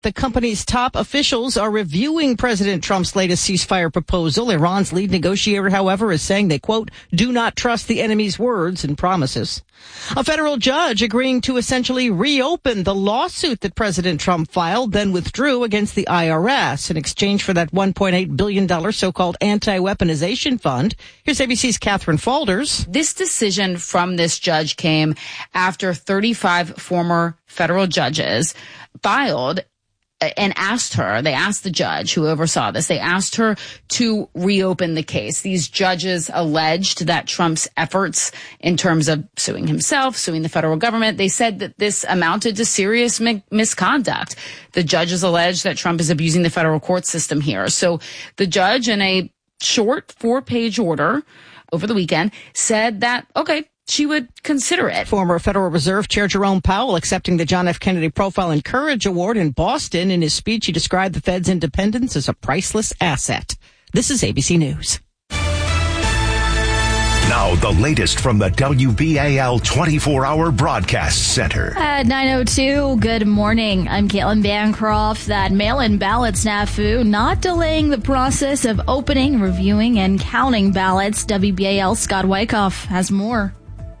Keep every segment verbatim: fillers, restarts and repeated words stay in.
The company's top officials are reviewing President Trump's latest ceasefire proposal. Iran's lead negotiator, however, is saying they, quote, do not trust the enemy's words and promises. A federal judge agreeing to essentially reopen the lawsuit that President Trump filed, then withdrew against the I R S in exchange for that one point eight billion dollars so-called anti-weaponization fund. Here's A B C's Catherine Falders. This decision from this judge came after thirty-five former federal judges filed and asked her, they asked the judge who oversaw this, they asked her to reopen the case. These judges alleged that Trump's efforts in terms of suing himself, suing the federal government, they said that this amounted to serious mi- misconduct. The judges alleged that Trump is abusing the federal court system here. So the judge, in a short four-page order over the weekend, said that, okay, she would consider it. Former Federal Reserve Chair Jerome Powell accepting the John F. Kennedy Profile and Courage Award in Boston. In his speech, he described the Fed's independence as a priceless asset. This is A B C News. Now, the latest from the W B A L twenty-four hour Broadcast Center. At nine oh two, good morning. I'm Caitlin Bancroft. That mail-in ballot snafu not delaying the process of opening, reviewing, and counting ballots. W B A L Scott Wyckoff has more.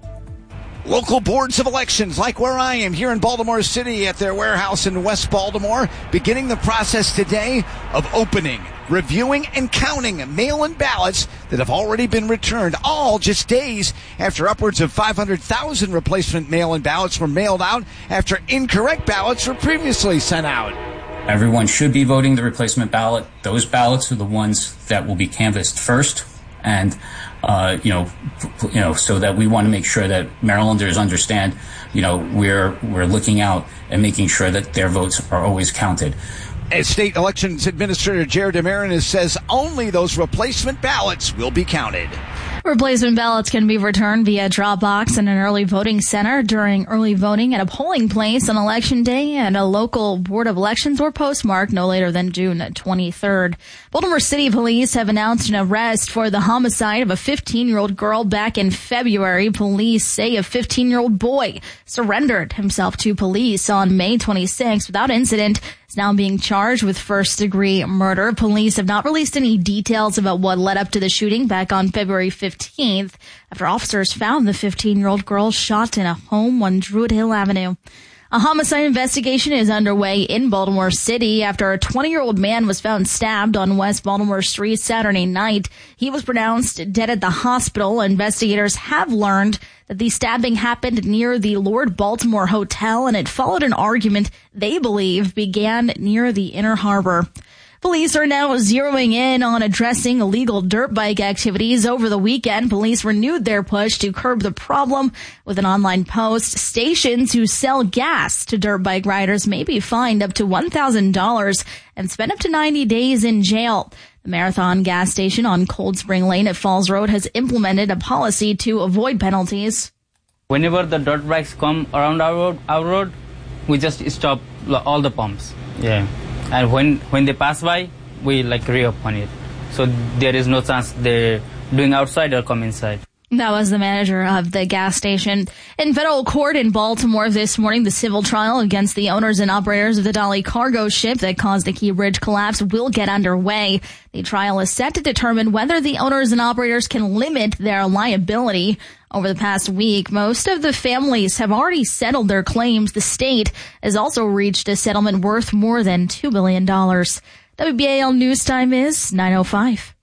Local boards of elections, like where I am here in Baltimore City at their warehouse in West Baltimore, beginning the process today of opening, reviewing, and counting mail-in ballots that have already been returned, all just days after upwards of five hundred thousand replacement mail-in ballots were mailed out after incorrect ballots were previously sent out. Everyone should be voting the replacement ballot. Those ballots are the ones that will be canvassed first. And, uh, you know, you know, so that we want to make sure that Marylanders understand, you know, we're, we're looking out and making sure that their votes are always counted. As State Elections Administrator Jared DeMarinis says, only those replacement ballots will be counted. Replacement ballots can be returned via drop box in an early voting center during early voting at a polling place on Election Day and a local board of elections or postmark no later than June twenty-third. Baltimore City Police have announced an arrest for the homicide of a fifteen-year-old girl back in February. Police say a fifteen-year-old boy surrendered himself to police on May twenty-sixth without incident. Is now being charged with first-degree murder. Police have not released any details about what led up to the shooting back on February fifteenth after officers found the fifteen-year-old girl shot in a home on Druid Hill Avenue. A homicide investigation is underway in Baltimore City after a twenty-year-old man was found stabbed on West Baltimore Street Saturday night. He was pronounced dead at the hospital. Investigators have learned that the stabbing happened near the Lord Baltimore Hotel, and it followed an argument they believe began near the Inner Harbor. Police are now zeroing in on addressing illegal dirt bike activities. Over the weekend, police renewed their push to curb the problem with an online post. Stations who sell gas to dirt bike riders may be fined up to one thousand dollars and spend up to ninety days in jail. The Marathon gas station on Cold Spring Lane at Falls Road has implemented a policy to avoid penalties. Whenever the dirt bikes come around our road, our road, we just stop all the pumps. Yeah. And when, when they pass by, we like reopen it. So there is no chance they're doing outside or come inside. That was the manager of the gas station. In federal court in Baltimore this morning, the civil trial against the owners and operators of the Dolly cargo ship that caused the Key Bridge collapse will get underway. The trial is set to determine whether the owners and operators can limit their liability. Over the past week, most of the families have already settled their claims. The state has also reached a settlement worth more than two billion dollars. W B A L News Time is nine oh five.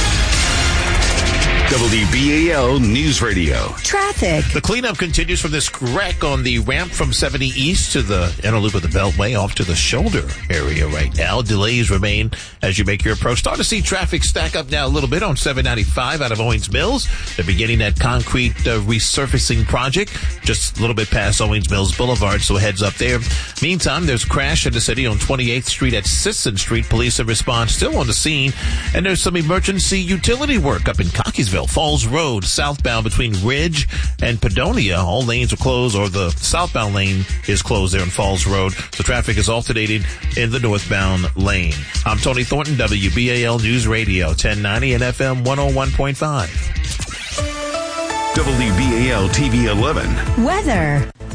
W B A L News Radio. Traffic. The cleanup continues from this wreck on the ramp from seventy East to the inner loop of the Beltway off to the shoulder area right now. Delays remain as you make your approach. Start to see traffic stack up now a little bit on seven ninety-five out of Owings Mills. They're beginning that concrete uh, resurfacing project just a little bit past Owings Mills Boulevard, so heads up there. Meantime, there's a crash in the city on twenty-eighth Street at Sisson Street. Police have responded still on the scene, and there's some emergency utility work up in Cockeysville. Falls Road, southbound between Ridge and Padonia. All lanes are closed, or the southbound lane is closed there on Falls Road. So traffic is alternating in the northbound lane. I'm Tony Thornton, W B A L News Radio, ten ninety and F M one oh one point five. W B A L T V eleven. Weather.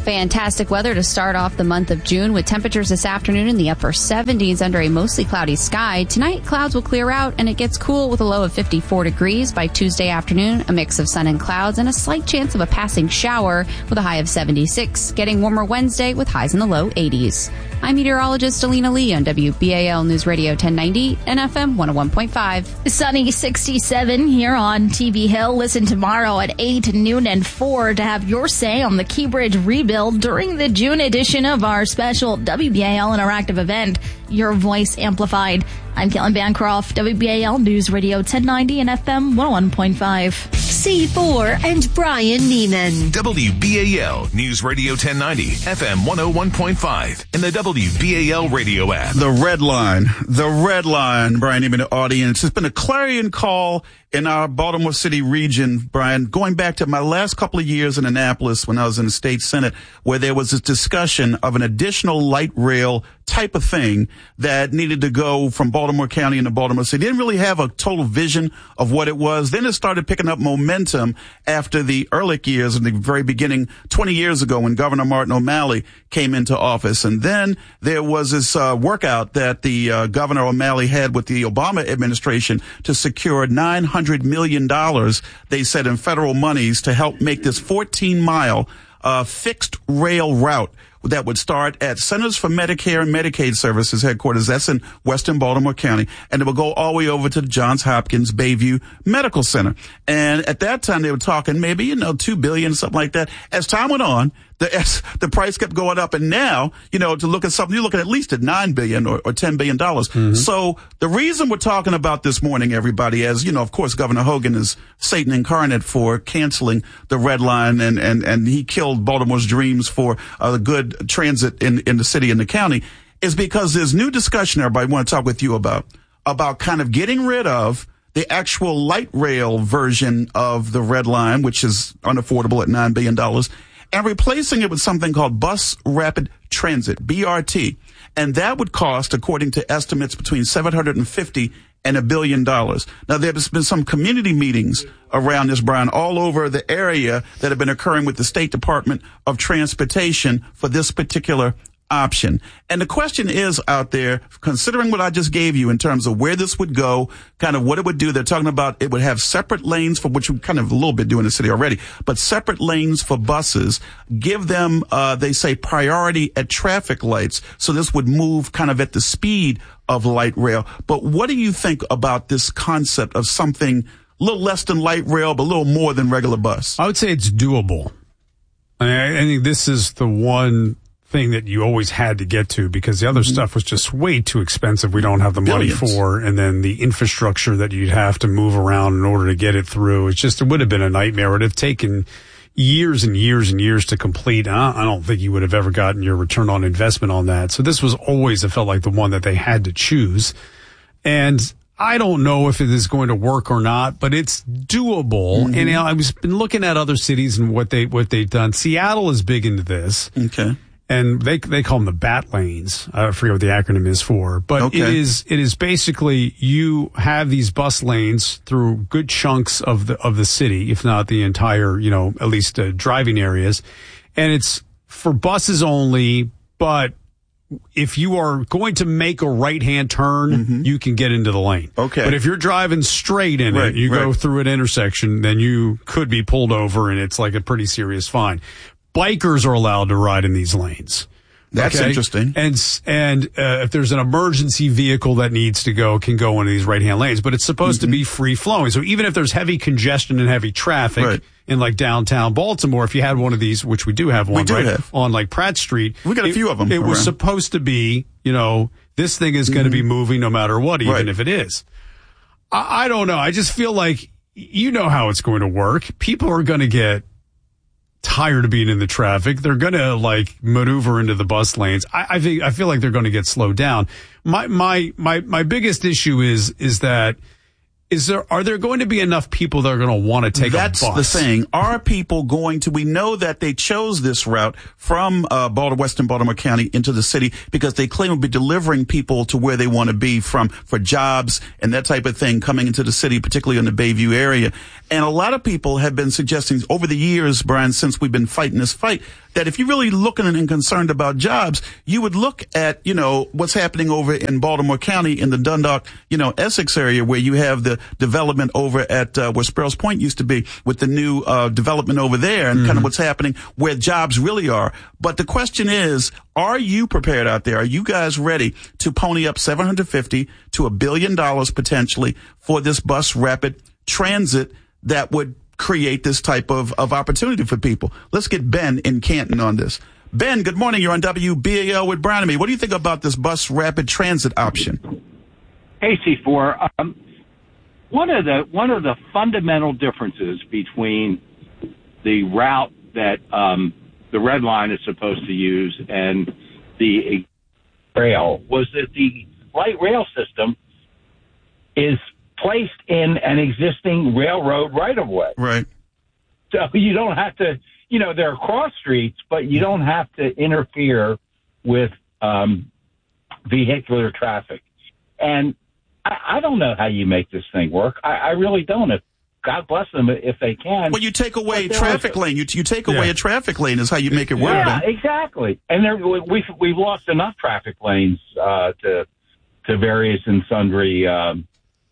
Fantastic weather to start off the month of June with temperatures this afternoon in the upper seventies under a mostly cloudy sky. Tonight, clouds will clear out and it gets cool with a low of fifty-four degrees. By Tuesday afternoon, a mix of sun and clouds and a slight chance of a passing shower with a high of seventy-six. Getting warmer Wednesday with highs in the low eighties. I'm meteorologist Alina Lee on W B A L News Radio ten ninety and F M one oh one point five. Sunny sixty-seven here on T V Hill. Listen tomorrow at eight, noon, and four to have your say on the Key Bridge rebuild during the June edition of our special W B A L Interactive event, Your Voice Amplified. I'm Caitlin Bancroft, W B A L News Radio ten ninety and F M one oh one point five. C four and Brian Neiman. W B A L News Radio ten ninety, F M one oh one point five, and the W B A L radio app. The red line, the red line, Brian Neiman, the audience. It's been a clarion call in our Baltimore City region, Brian, going back to my last couple of years in Annapolis when I was in the state Senate, where there was this discussion of an additional light rail type of thing that needed to go from Baltimore County into Baltimore City. Didn't really have a total vision of what it was. Then it started picking up momentum after the Ehrlich years in the very beginning, twenty years ago when Governor Martin O'Malley came into office. And then there was this uh, workout that the uh, Governor O'Malley had with the Obama administration to secure nine hundred million dollars, they said, in federal monies to help make this fourteen mile uh, fixed rail route that would start at Centers for Medicare and Medicaid Services headquarters. That's in Western Baltimore County. And it will go all the way over to the Johns Hopkins Bayview Medical Center. And at that time, they were talking maybe, you know, two billion dollars, something like that. As time went on, the the price kept going up. And now, you know, to look at something, you're looking at least at nine billion dollars or, or ten billion dollars. Mm-hmm. So the reason we're talking about this morning, everybody, as, you know, of course, Governor Hogan is Satan incarnate for canceling the red line, and, and, and he killed Baltimore's dreams for a good transit in, in the city and the county, is because there's new discussion, everybody, I want to talk with you about, about kind of getting rid of the actual light rail version of the red line, which is unaffordable at nine billion dollars, and replacing it with something called Bus Rapid Transit, B R T. And that would cost, according to estimates, between seven hundred fifty and a billion dollars. Now, there's been some community meetings around this, Brian, all over the area that have been occurring with the State Department of Transportation for this particular option. And the question is out there, considering what I just gave you in terms of where this would go, kind of what it would do, they're talking about it would have separate lanes, for which we kind of a little bit do in the city already, but separate lanes for buses, give them, uh, they say, priority at traffic lights. So this would move kind of at the speed of light rail. But what do you think about this concept of something a little less than light rail, but a little more than regular bus? I would say it's doable. I, mean, I think this is the one thing that you always had to get to, because the other mm-hmm. stuff was just way too expensive. We don't have the money Billions. for, and then the infrastructure that you'd have to move around in order to get it through. It's just, it would have been a nightmare. It would have taken years and years and years to complete. I don't think you would have ever gotten your return on investment on that. So this was always, it felt like, the one that they had to choose. And I don't know if it is going to work or not, but it's doable. Mm-hmm. And you know, I've been looking at other cities and what they, what they've done. Seattle is big into this. Okay. And they they call them the bat lanes. I forget what the acronym is for, but okay. it is it is basically you have these bus lanes through good chunks of the of the city, if not the entire, you know, at least uh, driving areas, and it's for buses only. But if you are going to make a right hand turn, mm-hmm. you can get into the lane. Okay. But if you're driving straight in right, it, you right. go through an intersection, then you could be pulled over, and it's like a pretty serious fine. Bikers are allowed to ride in these lanes. That's okay? interesting. And and uh, if there's an emergency vehicle that needs to go, can go into these right-hand lanes. But it's supposed mm-hmm. to be free-flowing. So even if there's heavy congestion and heavy traffic right. in like downtown Baltimore, if you had one of these, which we do have one we do right have. on like Pratt Street. We got a it, few of them. It around. was supposed to be, you know, this thing is mm-hmm. going to be moving no matter what, even right. if it is. I, I don't know. I just feel like you know how it's going to work. People are going to get tired of being in the traffic. They're going to like maneuver into the bus lanes. I, I think, I feel like they're going to get slowed down. My, my, my, my biggest issue is, is that, is there, are there going to be enough people that are going to want to take That's a bus? That's the thing. Are people going to, we know that they chose this route from, uh, Baltimore, Western Baltimore County into the city because they claim to be delivering people to where they want to be from, for jobs and that type of thing coming into the city, particularly in the Bayview area. And a lot of people have been suggesting over the years, Brian, since we've been fighting this fight, that if you're really looking and concerned about jobs, you would look at, you know, what's happening over in Baltimore County in the Dundalk, you know, Essex area, where you have the development over at uh, where Sparrows Point used to be, with the new uh, development over there, and mm-hmm. kind of what's happening where jobs really are. But the question is, are you prepared out there? Are you guys ready to pony up seven hundred fifty to a billion dollars potentially for this bus rapid transit that would create this type of, of opportunity for people? Let's get Ben in Canton on this. Ben, good morning. You're on W B A L with Brian and me. What do you think about this bus rapid transit option? Hey, C four. Um, one of the one of the fundamental differences between the route that um, the Red Line is supposed to use and the rail was that the light rail system is placed in an existing railroad right-of-way. Right. So you don't have to, you know, there are cross streets, but you don't have to interfere with um, vehicular traffic. And I, I don't know how you make this thing work. I, I really don't. If, God bless them if they can. Well, you take away traffic lane. You you take away yeah. a traffic lane is how you make it work. Yeah, man. Exactly. And there, we've we've lost enough traffic lanes uh, to to various and sundry um,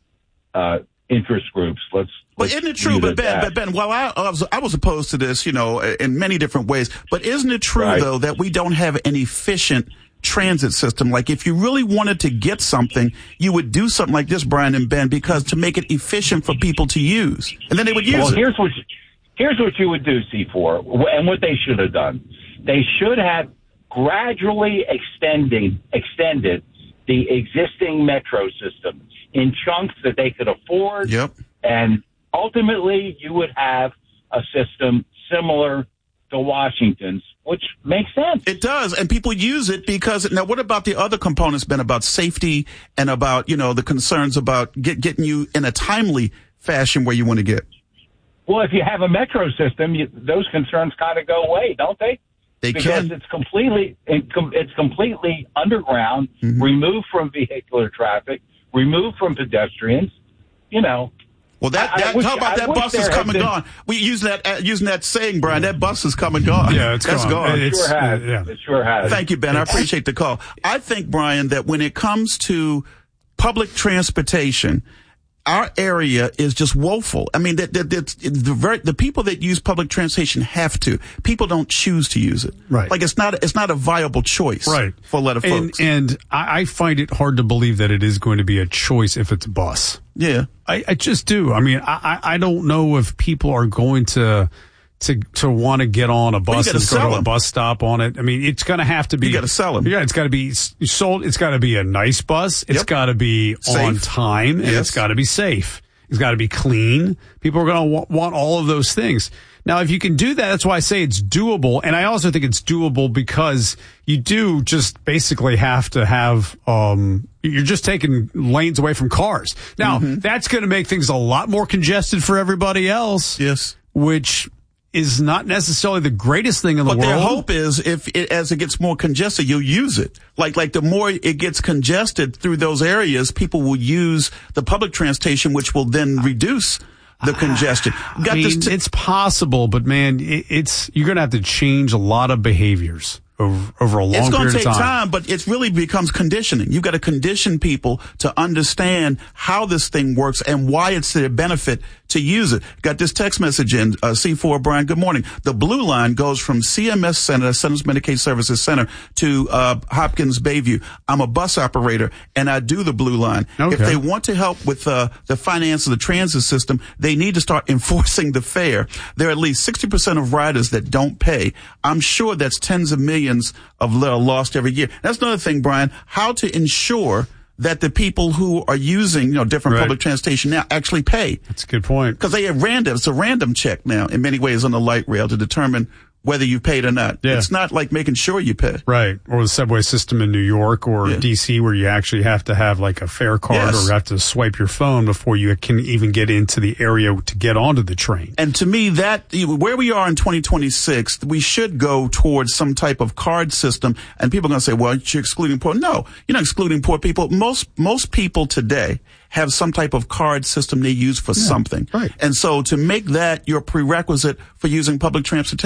uh, interest groups. Let's. But isn't it true? But Ben, but Ben, well, I, I was I was opposed to this, you know, in many different ways. But isn't it true right. though that we don't have an efficient transit system? Like if you really wanted to get something, you would do something like this, Brian and Ben, because to make it efficient for people to use, and then they would use well, it. Well, here's what here's what you would do, C four, and what they should have done. They should have gradually extending extended the existing metro system in chunks that they could afford. Yep. And ultimately, you would have a system similar to Washington's, which makes sense. It does, and people use it because, now what about the other components, Ben, about safety and about, you know, the concerns about get, getting you in a timely fashion where you want to get? Well, if you have a metro system, you, those concerns kind of go away, don't they? They because can. it's completely, it, it's completely underground, mm-hmm. removed from vehicular traffic, removed from pedestrians, you know. Well, that, that wish, how about I that bus is come and gone? We use that uh, using that saying, Brian. That bus is come and gone. Yeah, it's That's gone. gone. It sure has. Uh, yeah. It sure has. Thank you, Ben. I appreciate the call. I think, Brian, that when it comes to public transportation, our area is just woeful. I mean, that, that, that's the very, the people that use public transportation have to. People don't choose to use it. Right. Like it's not it's not a viable choice. Right. For a lot of and, folks. And I, I find it hard to believe that it is going to be a choice if it's a bus. Yeah. I, I just do. I mean, I, I don't know if people are going to to to want to get on a bus well, and go to them. a bus stop on it. I mean, it's going to have to be. You got to sell them. Yeah, it's got to be sold. It's got to be a nice bus. It's Yep. got to be Safe. on time, and Yes. it's got to be safe. It's got to be clean. People are going to w- want all of those things. Now, if you can do that, that's why I say it's doable. And I also think it's doable because you do just basically have to have, um, you're just taking lanes away from cars. Now, mm-hmm. that's going to make things a lot more congested for everybody else. Yes. Which is not necessarily the greatest thing in the but world. But their hope is if it, as it gets more congested, you'll use it. Like, like the more it gets congested through those areas, people will use the public transportation, which will then reduce the congestion. Got I mean, this t- it's possible, but man, it, it's, you're going to have to change a lot of behaviors over, over a long it's period of time. It's going to take time, but it really becomes conditioning. You've got to condition people to understand how this thing works and why it's their benefit to use it. Got this text message in, uh, C four, Brian, good morning. The Blue Line goes from C M S Center, Centers Medicaid Services Center, to uh, Hopkins Bayview. I'm a bus operator, and I do the Blue Line. Okay. If they want to help with uh, the finance of the transit system, they need to start enforcing the fare. There are at least sixty percent of riders that don't pay. I'm sure that's tens of millions of lost every year. That's another thing, Brian, how to ensure that the people who are using, you know, different right. public transportation now actually pay. That's a good point. Because they have random, it's a random check now in many ways on the light rail to determine whether you paid or not. Yeah. It's not like making sure you pay. Right. Or the subway system in New York or yeah. D C where you actually have to have like a fare card yes. or have to swipe your phone before you can even get into the area to get onto the train. And to me, that where we are in twenty twenty-six, we should go towards some type of card system. And people are going to say, well, you're excluding poor. No, you're not excluding poor people. Most, most people today have some type of card system they use for yeah, something. Right. And so to make that your prerequisite for using public transportation would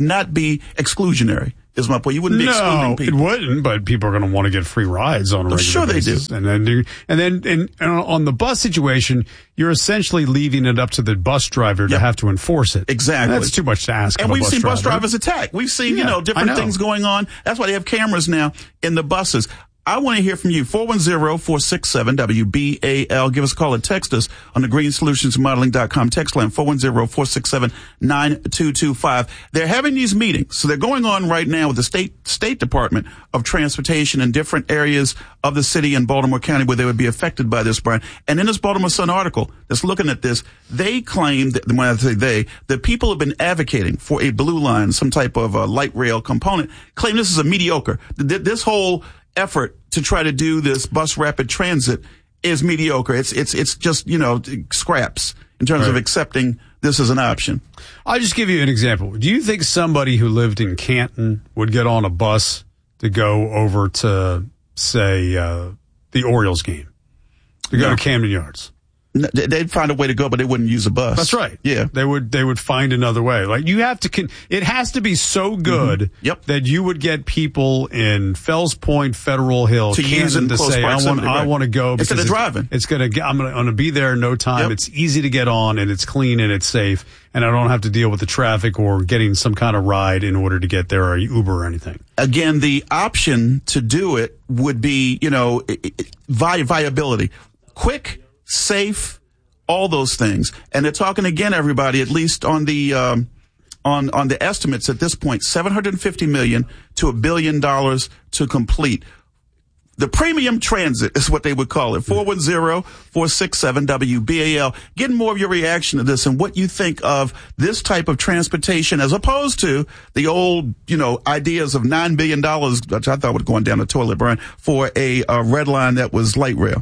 not be exclusionary. Is my point. You wouldn't be no, excluding people. It wouldn't, but people are going to want to get free rides on a regular sure basis. They do. And then, do, and then, and, and on the bus situation, you're essentially leaving it up to the bus driver yep. to have to enforce it. Exactly. And that's too much to ask. And of we've a bus seen driver. bus drivers attacked. We've seen, yeah, you know, different know. things going on. That's why they have cameras now in the buses. I want to hear from you. four one zero, four six seven, W B A L. Give us a call and text us on the green solutions modeling dot com text line, four one zero, four six seven, nine two two five. They're having these meetings. So they're going on right now with the state, State Department of Transportation in different areas of the city in Baltimore County where they would be affected by this, Brian. And in this Baltimore Sun article that's looking at this, they claim that, when I say they, the people have been advocating for a blue line, some type of a light rail component, claim this is a mediocre. This whole effort to try to do this bus rapid transit is mediocre. It's it's it's just, you know, scraps in terms right. of accepting this as an option. I'll just give you an example. Do you think somebody who lived in Canton would get on a bus to go over to, say, uh, the Orioles game, to go no. to Camden Yards? They'd find a way to go, but they wouldn't use a bus. That's right. Yeah. They would, they would find another way. Like, you have to, con- it has to be so good mm-hmm. yep. that you would get people in Fells Point, Federal Hill, to Canton use in to close say, I want, right. I want to go. Instead of driving. It's going to, I'm going to be there in no time. Yep. It's easy to get on and it's clean and it's safe. And I don't have to deal with the traffic or getting some kind of ride in order to get there or Uber or anything. Again, the option to do it would be, you know, vi- viability. Quick, safe, all those things. And they're talking again, everybody, at least on the, um, on, on the estimates at this point, seven hundred fifty million to a billion dollars to complete. The premium transit is what they would call it. four one zero, four six seven, W B A L. Getting more of your reaction to this and what you think of this type of transportation as opposed to the old, you know, ideas of nine billion dollars, which I thought was going down the toilet, Brian, for a, a red line that was light rail.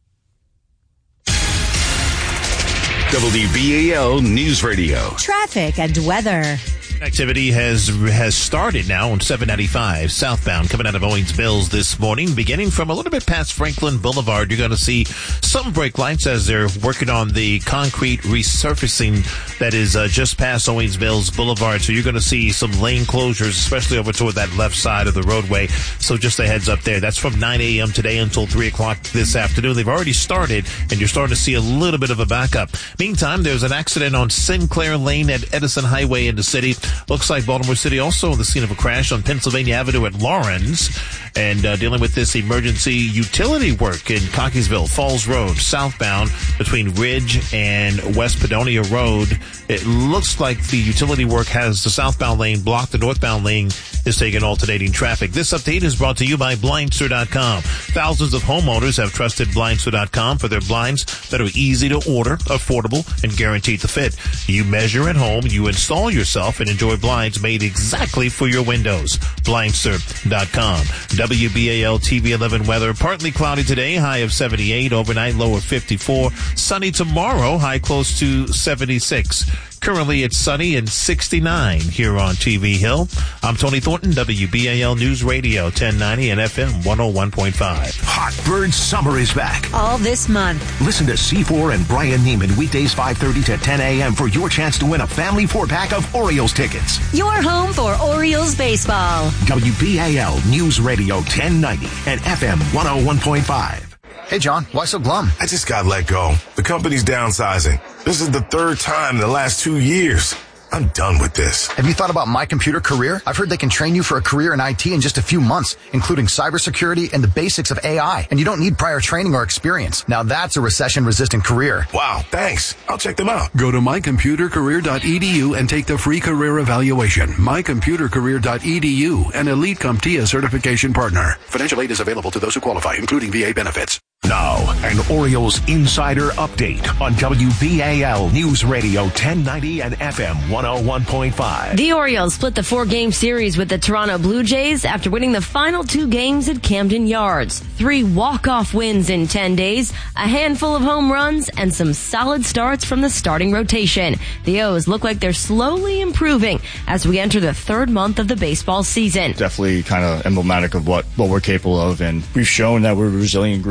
W B A L News Radio. Traffic and weather. Activity has has started now on seven ninety-five southbound coming out of Owings Mills this morning. Beginning from a little bit past Franklin Boulevard, you're going to see some brake lights as they're working on the concrete resurfacing that is uh, just past Owings Mills Boulevard. So you're going to see some lane closures, especially over toward that left side of the roadway. So just a heads up there. That's from nine a.m. today until three o'clock this afternoon. They've already started, and you're starting to see a little bit of a backup. Meantime, there's an accident on Sinclair Lane at Edison Highway in the city. Looks like Baltimore City also on the scene of a crash on Pennsylvania Avenue at Lawrence, and uh, dealing with this emergency utility work in Cockeysville, Falls Road, southbound between Ridge and West Padonia Road. It looks like the utility work has the southbound lane blocked. The northbound lane is taking alternating traffic. This update is brought to you by Blindster dot com. Thousands of homeowners have trusted Blindster dot com for their blinds that are easy to order, affordable, and guaranteed to fit. You measure at home, you install yourself, and enjoy blinds made exactly for your windows. Blindster dot com. W B A L T V eleven weather. Partly cloudy today, high of seventy-eight. Overnight, low of fifty-four. Sunny tomorrow, high close to seventy-six. Currently, it's sunny and sixty-nine here on T V Hill. I'm Tony Thornton, W B A L News Radio, ten ninety and F M one oh one point five. Hot Bird Summer is back. All this month. Listen to C four and Brian Neiman weekdays five thirty to ten a.m. for your chance to win a family four-pack of Orioles tickets. Your home for Orioles baseball. W B A L News Radio, ten ninety and F M one oh one point five. Hey, John, why so glum? I just got let go. The company's downsizing. This is the third time in the last two years. I'm done with this. Have you thought about My Computer Career? I've heard they can train you for a career in I T in just a few months, including cybersecurity and the basics of A I. And you don't need prior training or experience. Now that's a recession-resistant career. Wow, thanks. I'll check them out. Go to my computer career dot e d u and take the free career evaluation. my computer career dot e d u, an Elite CompTIA certification partner. Financial aid is available to those who qualify, including V A benefits. Now, an Orioles Insider Update on W B A L News Radio ten ninety and F M one oh one point five. The Orioles split the four-game series with the Toronto Blue Jays after winning the final two games at Camden Yards. Three walk-off wins in ten days, a handful of home runs, and some solid starts from the starting rotation. The O's look like they're slowly improving as we enter the third month of the baseball season. Definitely kind of emblematic of what, what we're capable of, and we've shown that we're a resilient group, and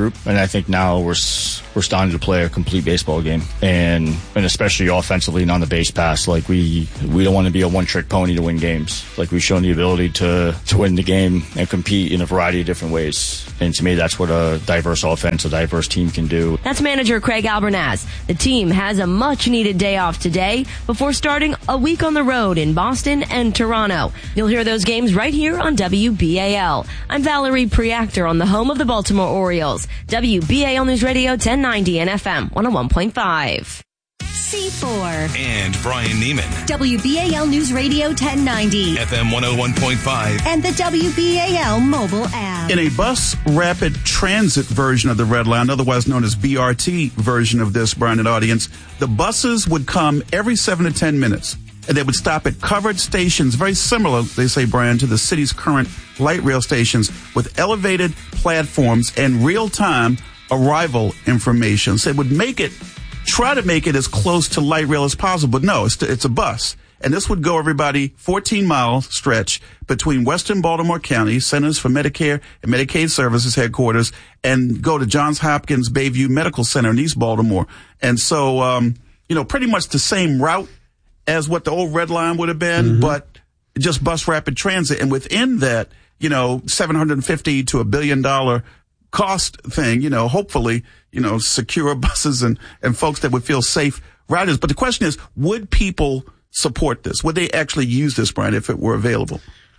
I think now we're we're starting to play a complete baseball game, and and especially offensively and on the base pass. Like we we don't want to be a one trick pony to win games. Like we've shown the ability to to win the game and compete in a variety of different ways. And to me, that's what a diverse offense, a diverse team can do. That's manager Craig Albernaz. The team has a much needed day off today before starting a week on the road in Boston and Toronto. You'll hear those games right here on W B A L. I'm Valerie Preactor on the home of the Baltimore Orioles. W B A L News Radio ten ninety and F M one oh one point five. C four. And Brian Neiman. W B A L News Radio ten ninety. F M one oh one point five. And the W B A L mobile app. In a bus rapid transit version of the Red Line, otherwise known as B R T version of this, Brian and audience, the buses would come every seven to ten minutes. And they would stop at covered stations, very similar, they say, Brian, to the city's current light rail stations, with elevated platforms and real-time arrival information. So it would make it, try to make it as close to light rail as possible. But no, it's, it's a bus. And this would go, everybody, fourteen mile stretch between Western Baltimore County, Centers for Medicare and Medicaid Services headquarters, and go to Johns Hopkins Bayview Medical Center in East Baltimore. And so, um, you know, pretty much the same route as what the old Red Line would have been, mm-hmm. but just bus rapid transit. And within that, you know, seven hundred fifty to a billion dollar cost thing, you know, hopefully, you know, secure buses and, and folks that would feel safe riders. But the question is, would people support this? Would they actually use this, Brian, if it were available?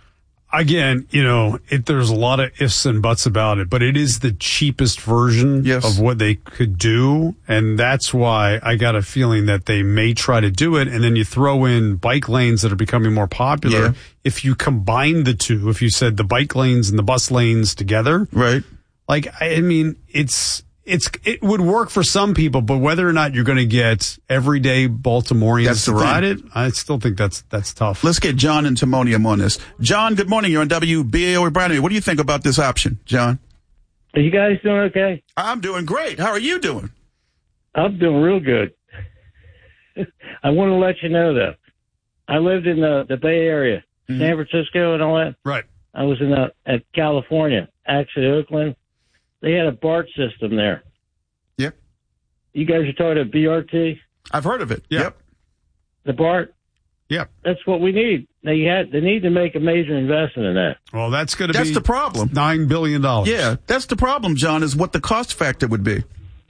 Again, you know, it, there's a lot of ifs and buts about it, but it is the cheapest version yes. of what they could do. And that's why I got a feeling that they may try to do it. And then you throw in bike lanes that are becoming more popular. Yeah. If you combine the two, if you said the bike lanes and the bus lanes together. Right. Like, I mean, it's, it's, it would work for some people, but whether or not you're going to get everyday Baltimoreans to ride it, I still think that's, that's tough. Let's get John and Timonium on this. John, good morning. You're on W B A L with Brian. What do you think about this option, John? Are you guys doing okay? I'm doing great. How are you doing? I'm doing real good. I want to let you know, though, I lived in the, the Bay Area, mm-hmm. San Francisco and all that. Right. I was in the, at California, actually Oakland. They had a BART system there. Yep. You guys are talking about B R T? I've heard of it. Yep. yep. The BART? Yep. That's what we need. They had. They need to make a major investment in that. Well, that's going to be... That's the problem. nine billion dollars. Yeah, that's the problem, John, is what the cost factor would be.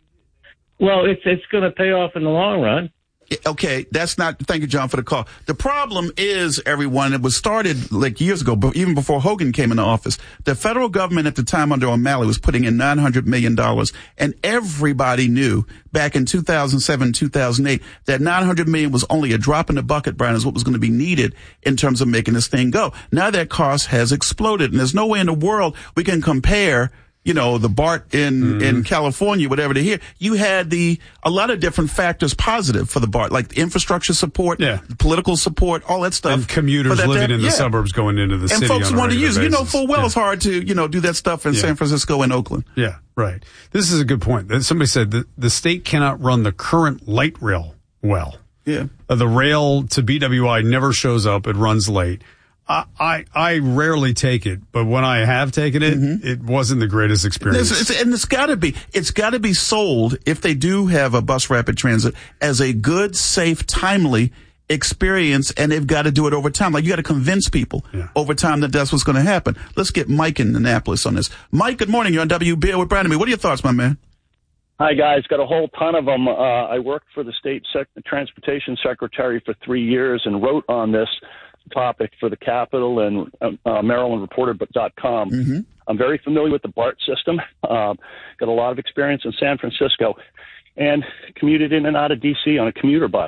Well, it's it's going to pay off in the long run. Okay, that's not, thank you, John, for the call. The problem is, everyone, it was started like years ago, but even before Hogan came into office. The federal government at the time under O'Malley was putting in nine hundred million dollars, and everybody knew back in two thousand seven, two thousand eight, that nine hundred million dollars was only a drop in the bucket, Brian, is what was going to be needed in terms of making this thing go. Now that cost has exploded, and there's no way in the world we can compare, you know, the BART in, mm-hmm. in California, whatever they hear. You had the, a lot of different factors positive for the BART, like the infrastructure support, yeah. political support, all that stuff. And commuters that, living that, in the yeah. suburbs going into the and city. And folks on a want to use it. You know, basis. full well yeah. it's hard to, you know, do that stuff in yeah. San Francisco and Oakland. Yeah, right. This is a good point. Somebody said that the state cannot run the current light rail well. Yeah. Uh, the rail to B W I never shows up. It runs late. I, I, I rarely take it, but when I have taken it, mm-hmm. it wasn't the greatest experience. It's, it's, and it's gotta be, it's gotta be sold, if they do have a bus rapid transit, as a good, safe, timely experience, and they've got to do it over time. Like, you got to convince people yeah. over time that that's what's going to happen. Let's get Mike in Annapolis on this. Mike, good morning. You're on W B A with Brandon. What are your thoughts, my man? Hi, guys. Got a whole ton of them. Uh, I worked for the state sec- transportation secretary for three years and wrote on this topic for the Capitol and uh, Maryland Reporter dot com. Mm-hmm. I'm very familiar with the BART system. Uh, got a lot of experience in San Francisco and commuted in and out of D C on a commuter bus.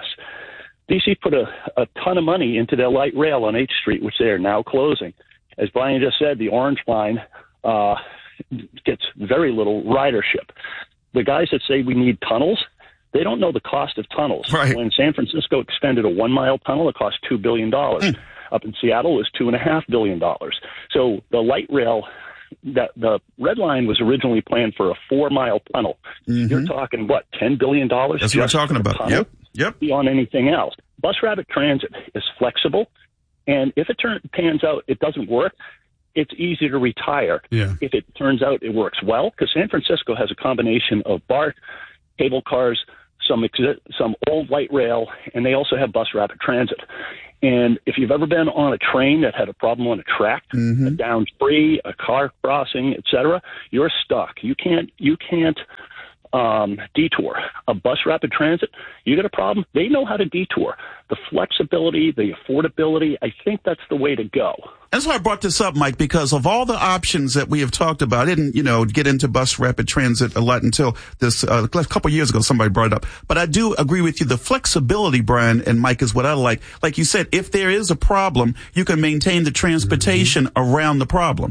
D C put a, a ton of money into their light rail on H Street, which they are now closing. As Brian just said, the Orange Line uh, gets very little ridership. The guys that say we need tunnels, they don't know the cost of tunnels. Right. When San Francisco expended a one-mile tunnel, it cost two billion dollars. Mm. Up in Seattle, it was two point five billion dollars. So the light rail, that the Red Line was originally planned for a four-mile tunnel. Mm-hmm. You're talking, what, ten billion dollars? That's what I'm talking about. Tunnel, yep, yep. Beyond anything else. Bus rapid transit is flexible, and if it turn, pans out it doesn't work, it's easy to retire. Yeah. If it turns out it works well, because San Francisco has a combination of BART, cable cars, some exi- some old light rail, and they also have bus rapid transit. And if you've ever been on a train that had a problem on a track, mm-hmm. a down tree, a car crossing, et cetera, you're stuck. You can't you can't um, detour. A bus rapid transit, you got a problem, they know how to detour. The flexibility, the affordability, I think that's the way to go. That's why I brought this up, Mike, because of all the options that we have talked about. I didn't, you know, get into bus rapid transit a lot until this, uh, a couple of years ago, somebody brought it up. But I do agree with you. The flexibility, Brian and Mike, is what I like. Like you said, if there is a problem, you can maintain the transportation mm-hmm. around the problem.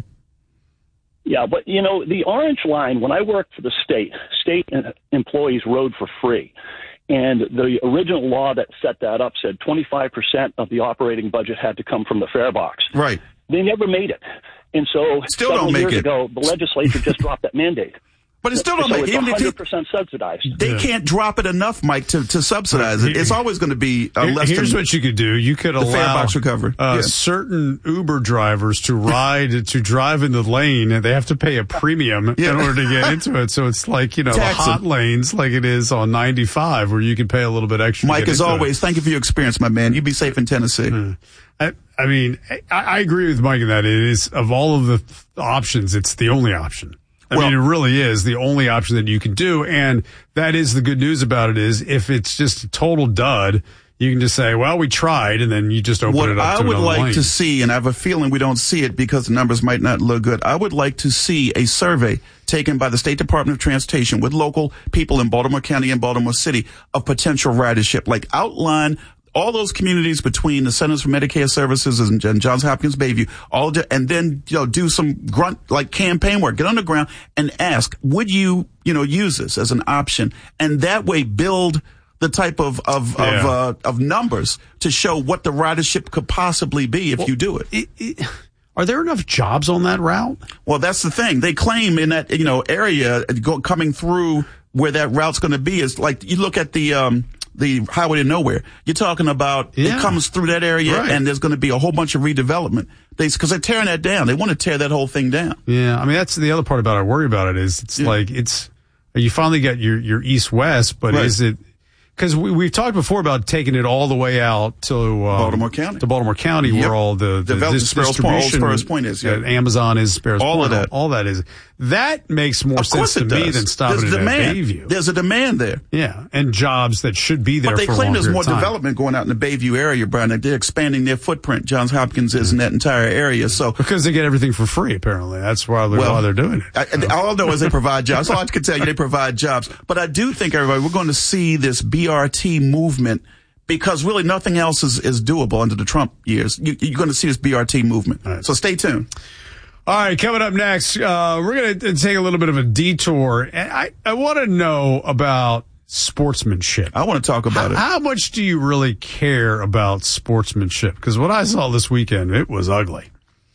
Yeah, but, you know, the Orange Line, when I worked for the state, state employees rode for free. And the original law that set that up said twenty-five percent of the operating budget had to come from the fare box. Right. They never made it. And so Still several don't make years it. ago, the legislature just dropped that mandate. But it still don't so make it's it. one hundred percent subsidized. They yeah. can't drop it enough, Mike, to, to subsidize it. It's always going to be uh, less Here's than what you could do. You could the allow fare box recovery. Uh, yeah. certain Uber drivers to ride, to drive in the lane, and they have to pay a premium yeah. in order to get into it. So it's like, you know, Taxing. the hot lanes like it is on ninety-five where you can pay a little bit extra. Mike, as always, it. thank you for your experience, my man. You be safe in Tennessee. Hmm. I, I mean, I, I agree with Mike in that it is, of all of the th- options, it's the only option. I well, mean, it really is the only option that you can do. And that is the good news about it is if it's just a total dud, you can just say, well, we tried, and then you just open what it up I to would another like lane. to see, and I have a feeling we don't see it because the numbers might not look good, I would like to see a survey taken by the State Department of Transportation with local people in Baltimore County and Baltimore City of potential ridership, like outline all those communities between the Centers for Medicare Services and, and Johns Hopkins Bayview, all de- and then, you know, do some grunt, like campaign work, get on the ground and ask, would you, you know, use this as an option? And that way build the type of, of, yeah. of, uh, of numbers to show what the ridership could possibly be if well, you do it. it, it Are there enough jobs on that route? Well, that's the thing. They claim in that, you know, area go, coming through where that route's going to be is like, you look at the, um, the highway to nowhere. You're talking about yeah. it comes through that area right. and there's going to be a whole bunch of redevelopment. They, cause they're tearing that down. They want to tear that whole thing down. Yeah. I mean, that's the other part about it. I worry about it is it's yeah. like, it's, you finally got your, your east-west, but right. is it, cause we, we've talked before about taking it all the way out to, um, Baltimore County. To Baltimore County yep. where all the, the, the this Sparrows Point, Old Sparrows Point is, yeah. Amazon is, Sparrows all Point, of that. All, all that is. That makes more of sense to me does. than stopping There's it demand. at Bayview. There's a demand there. Yeah. And jobs that should be there but they for a claim long there's more time. development going out in the Bayview area, Brian. They're expanding their footprint. Johns Hopkins is in that entire area. So because they get everything for free, apparently. That's why they're, well, why they're doing it. I, so. All I know is they provide jobs. All I can tell you, they provide jobs. But I do think, everybody, we're going to see this B R T movement because really nothing else is, is doable under the Trump years. You, you're going to see this B R T movement. Right. So stay tuned. All right, coming up next, uh, we're going to take a little bit of a detour. And I, I want to know about sportsmanship. I want to talk about how, it. How much do you really care about sportsmanship? Because what I saw this weekend, it was ugly.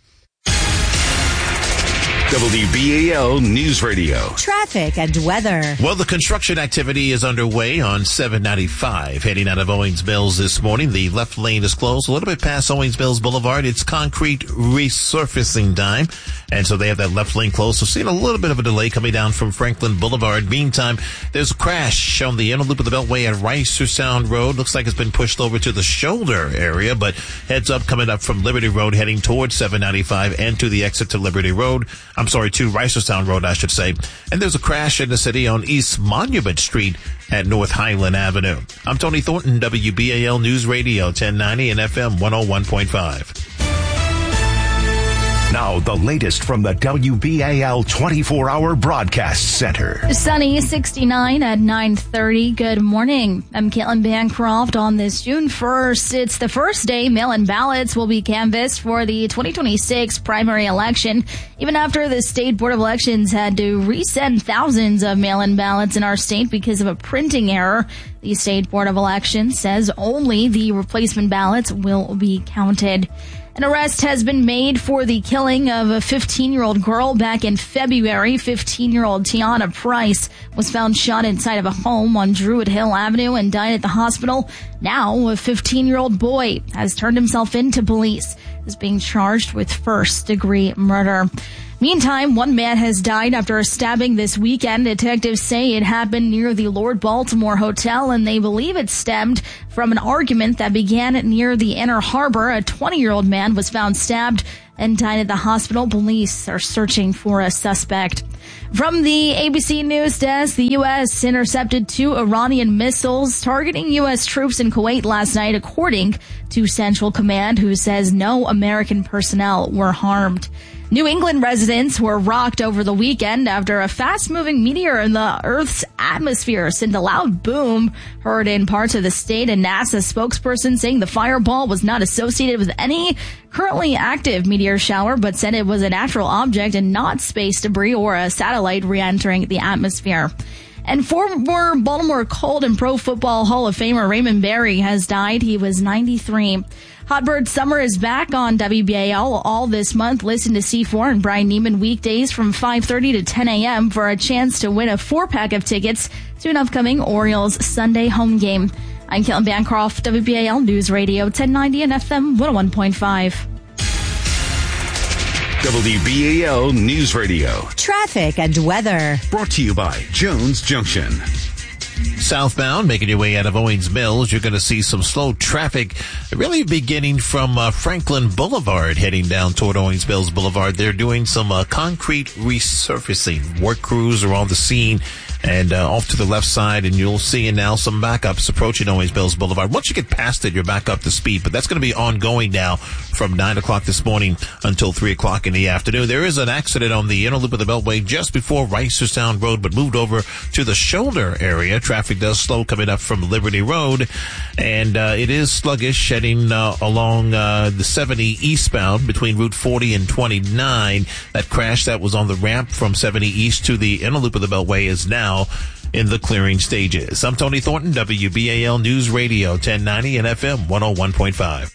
W B A L News Radio. Traffic and weather. Well, the construction activity is underway on seven ninety-five. Heading out of Owings Mills this morning, the left lane is closed a little bit past Owings Mills Boulevard. It's concrete resurfacing time, and so they have that left lane closed. So seeing a little bit of a delay coming down from Franklin Boulevard. Meantime, there's a crash on the inner loop of the Beltway at Reisterstown Road. Looks like it's been pushed over to the shoulder area, but heads up coming up from Liberty Road heading towards seven ninety-five and to the exit to Liberty Road. I'm sorry, to Reisterstown Road, I should say. And there's a crash in the city on East Monument Street at North Highland Avenue. I'm Tony Thornton, W B A L News Radio, ten ninety and F M one oh one point five. Now, the latest from the W B A L twenty-four hour Broadcast Center. Sunny, sixty-nine at nine thirty. Good morning. I'm Caitlin Bancroft on this June first. It's the first day mail-in ballots will be canvassed for the twenty twenty-six primary election, even after the State Board of Elections had to resend thousands of mail-in ballots in our state because of a printing error. The State Board of Elections says only the replacement ballots will be counted. An arrest has been made for the killing of a fifteen-year-old girl back in February. fifteen-year-old Tiana Price was found shot inside of a home on Druid Hill Avenue and died at the hospital. Now, a fifteen-year-old boy has turned himself in to police. Is being charged with first-degree murder. Meantime, one man has died after a stabbing this weekend. Detectives say it happened near the Lord Baltimore Hotel, and they believe it stemmed from an argument that began near the Inner Harbor. A twenty-year-old man was found stabbed and died at the hospital. Police are searching for a suspect. From the A B C News Desk, the U S intercepted two Iranian missiles targeting U S troops in Kuwait last night, according to Central Command, who says no American personnel were harmed. New England residents were rocked over the weekend after a fast-moving meteor in the Earth's atmosphere sent a loud boom heard in parts of the state. A NASA spokesperson saying the fireball was not associated with any currently active meteor shower, but said it was a natural object and not space debris or a satellite re-entering the atmosphere. And former Baltimore Colt and Pro Football Hall of Famer Raymond Berry has died. He was ninety-three. Hotbird Summer is back on W B A L all this month. Listen to C four and Brian Neiman weekdays from five thirty to ten a.m. for a chance to win a four-pack of tickets to an upcoming Orioles Sunday home game. I'm Caitlin Bancroft, W B A L News Radio ten ninety and F M one oh one point five. W B A L News Radio. Traffic and weather. Brought to you by Jones Junction. Southbound, making your way out of Owings Mills, you're going to see some slow traffic really beginning from uh, Franklin Boulevard, heading down toward Owings Mills Boulevard. They're doing some uh, concrete resurfacing. Work crews are on the scene and uh, off to the left side, and you'll see now some backups approaching Owings Mills Boulevard. Once you get past it, you're back up to speed, but that's going to be ongoing now from nine o'clock this morning until three o'clock in the afternoon. There is an accident on the inner loop of the Beltway just before Reisterstown Road, but moved over to the shoulder area. Traffic does slow coming up from Liberty Road, and uh, it is sluggish heading uh, along uh, the seventy eastbound between Route forty and twenty-nine. That crash that was on the ramp from seventy east to the inner loop of the Beltway is now in the clearing stages. I'm Tony Thornton, W B A L News Radio ten ninety and F M one oh one point five.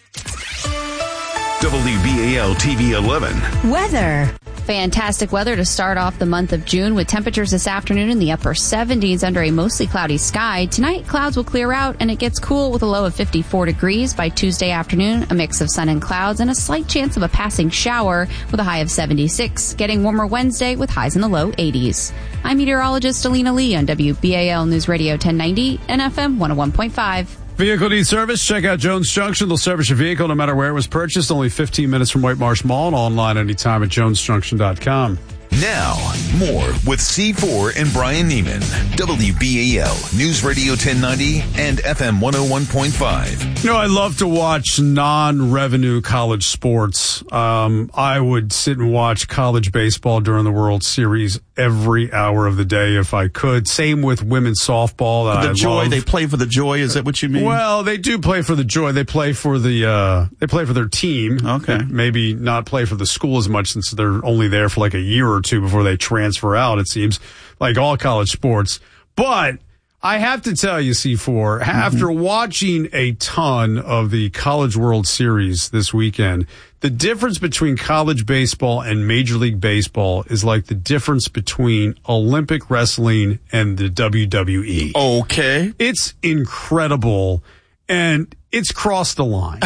W B A L T V eleven. Weather. Fantastic weather to start off the month of June with temperatures this afternoon in the upper seventies under a mostly cloudy sky. Tonight, clouds will clear out and it gets cool with a low of fifty-four degrees. By Tuesday afternoon, a mix of sun and clouds and a slight chance of a passing shower with a high of seventy-six. Getting warmer Wednesday with highs in the low eighties. I'm meteorologist Alina Lee on W B A L News Radio ten ninety and F M one oh one point five. Vehicle needs service? Check out Jones Junction. They'll service your vehicle no matter where it was purchased. Only fifteen minutes from White Marsh Mall and online anytime at jones junction dot com. Now, more with C four and Brian Neiman. W B A L News Radio ten ninety and F M one oh one point five. You know, I love to watch non-revenue college sports. Um, I would sit and watch college baseball during the World Series every hour of the day if I could. Same with women's softball. That the I joy, love. they play for the joy. Is that what you mean? Well, they do play for the joy. They play for the, uh, they play for their team. Okay. Maybe not play for the school as much since they're only there for like a year or two before they transfer out, it seems, like all college sports. But I have to tell you, C four, mm-hmm. after watching a ton of the College World Series this weekend, the difference between college baseball and Major League Baseball is like the difference between Olympic wrestling and the W W E. Okay. It's incredible, and it's crossed the line.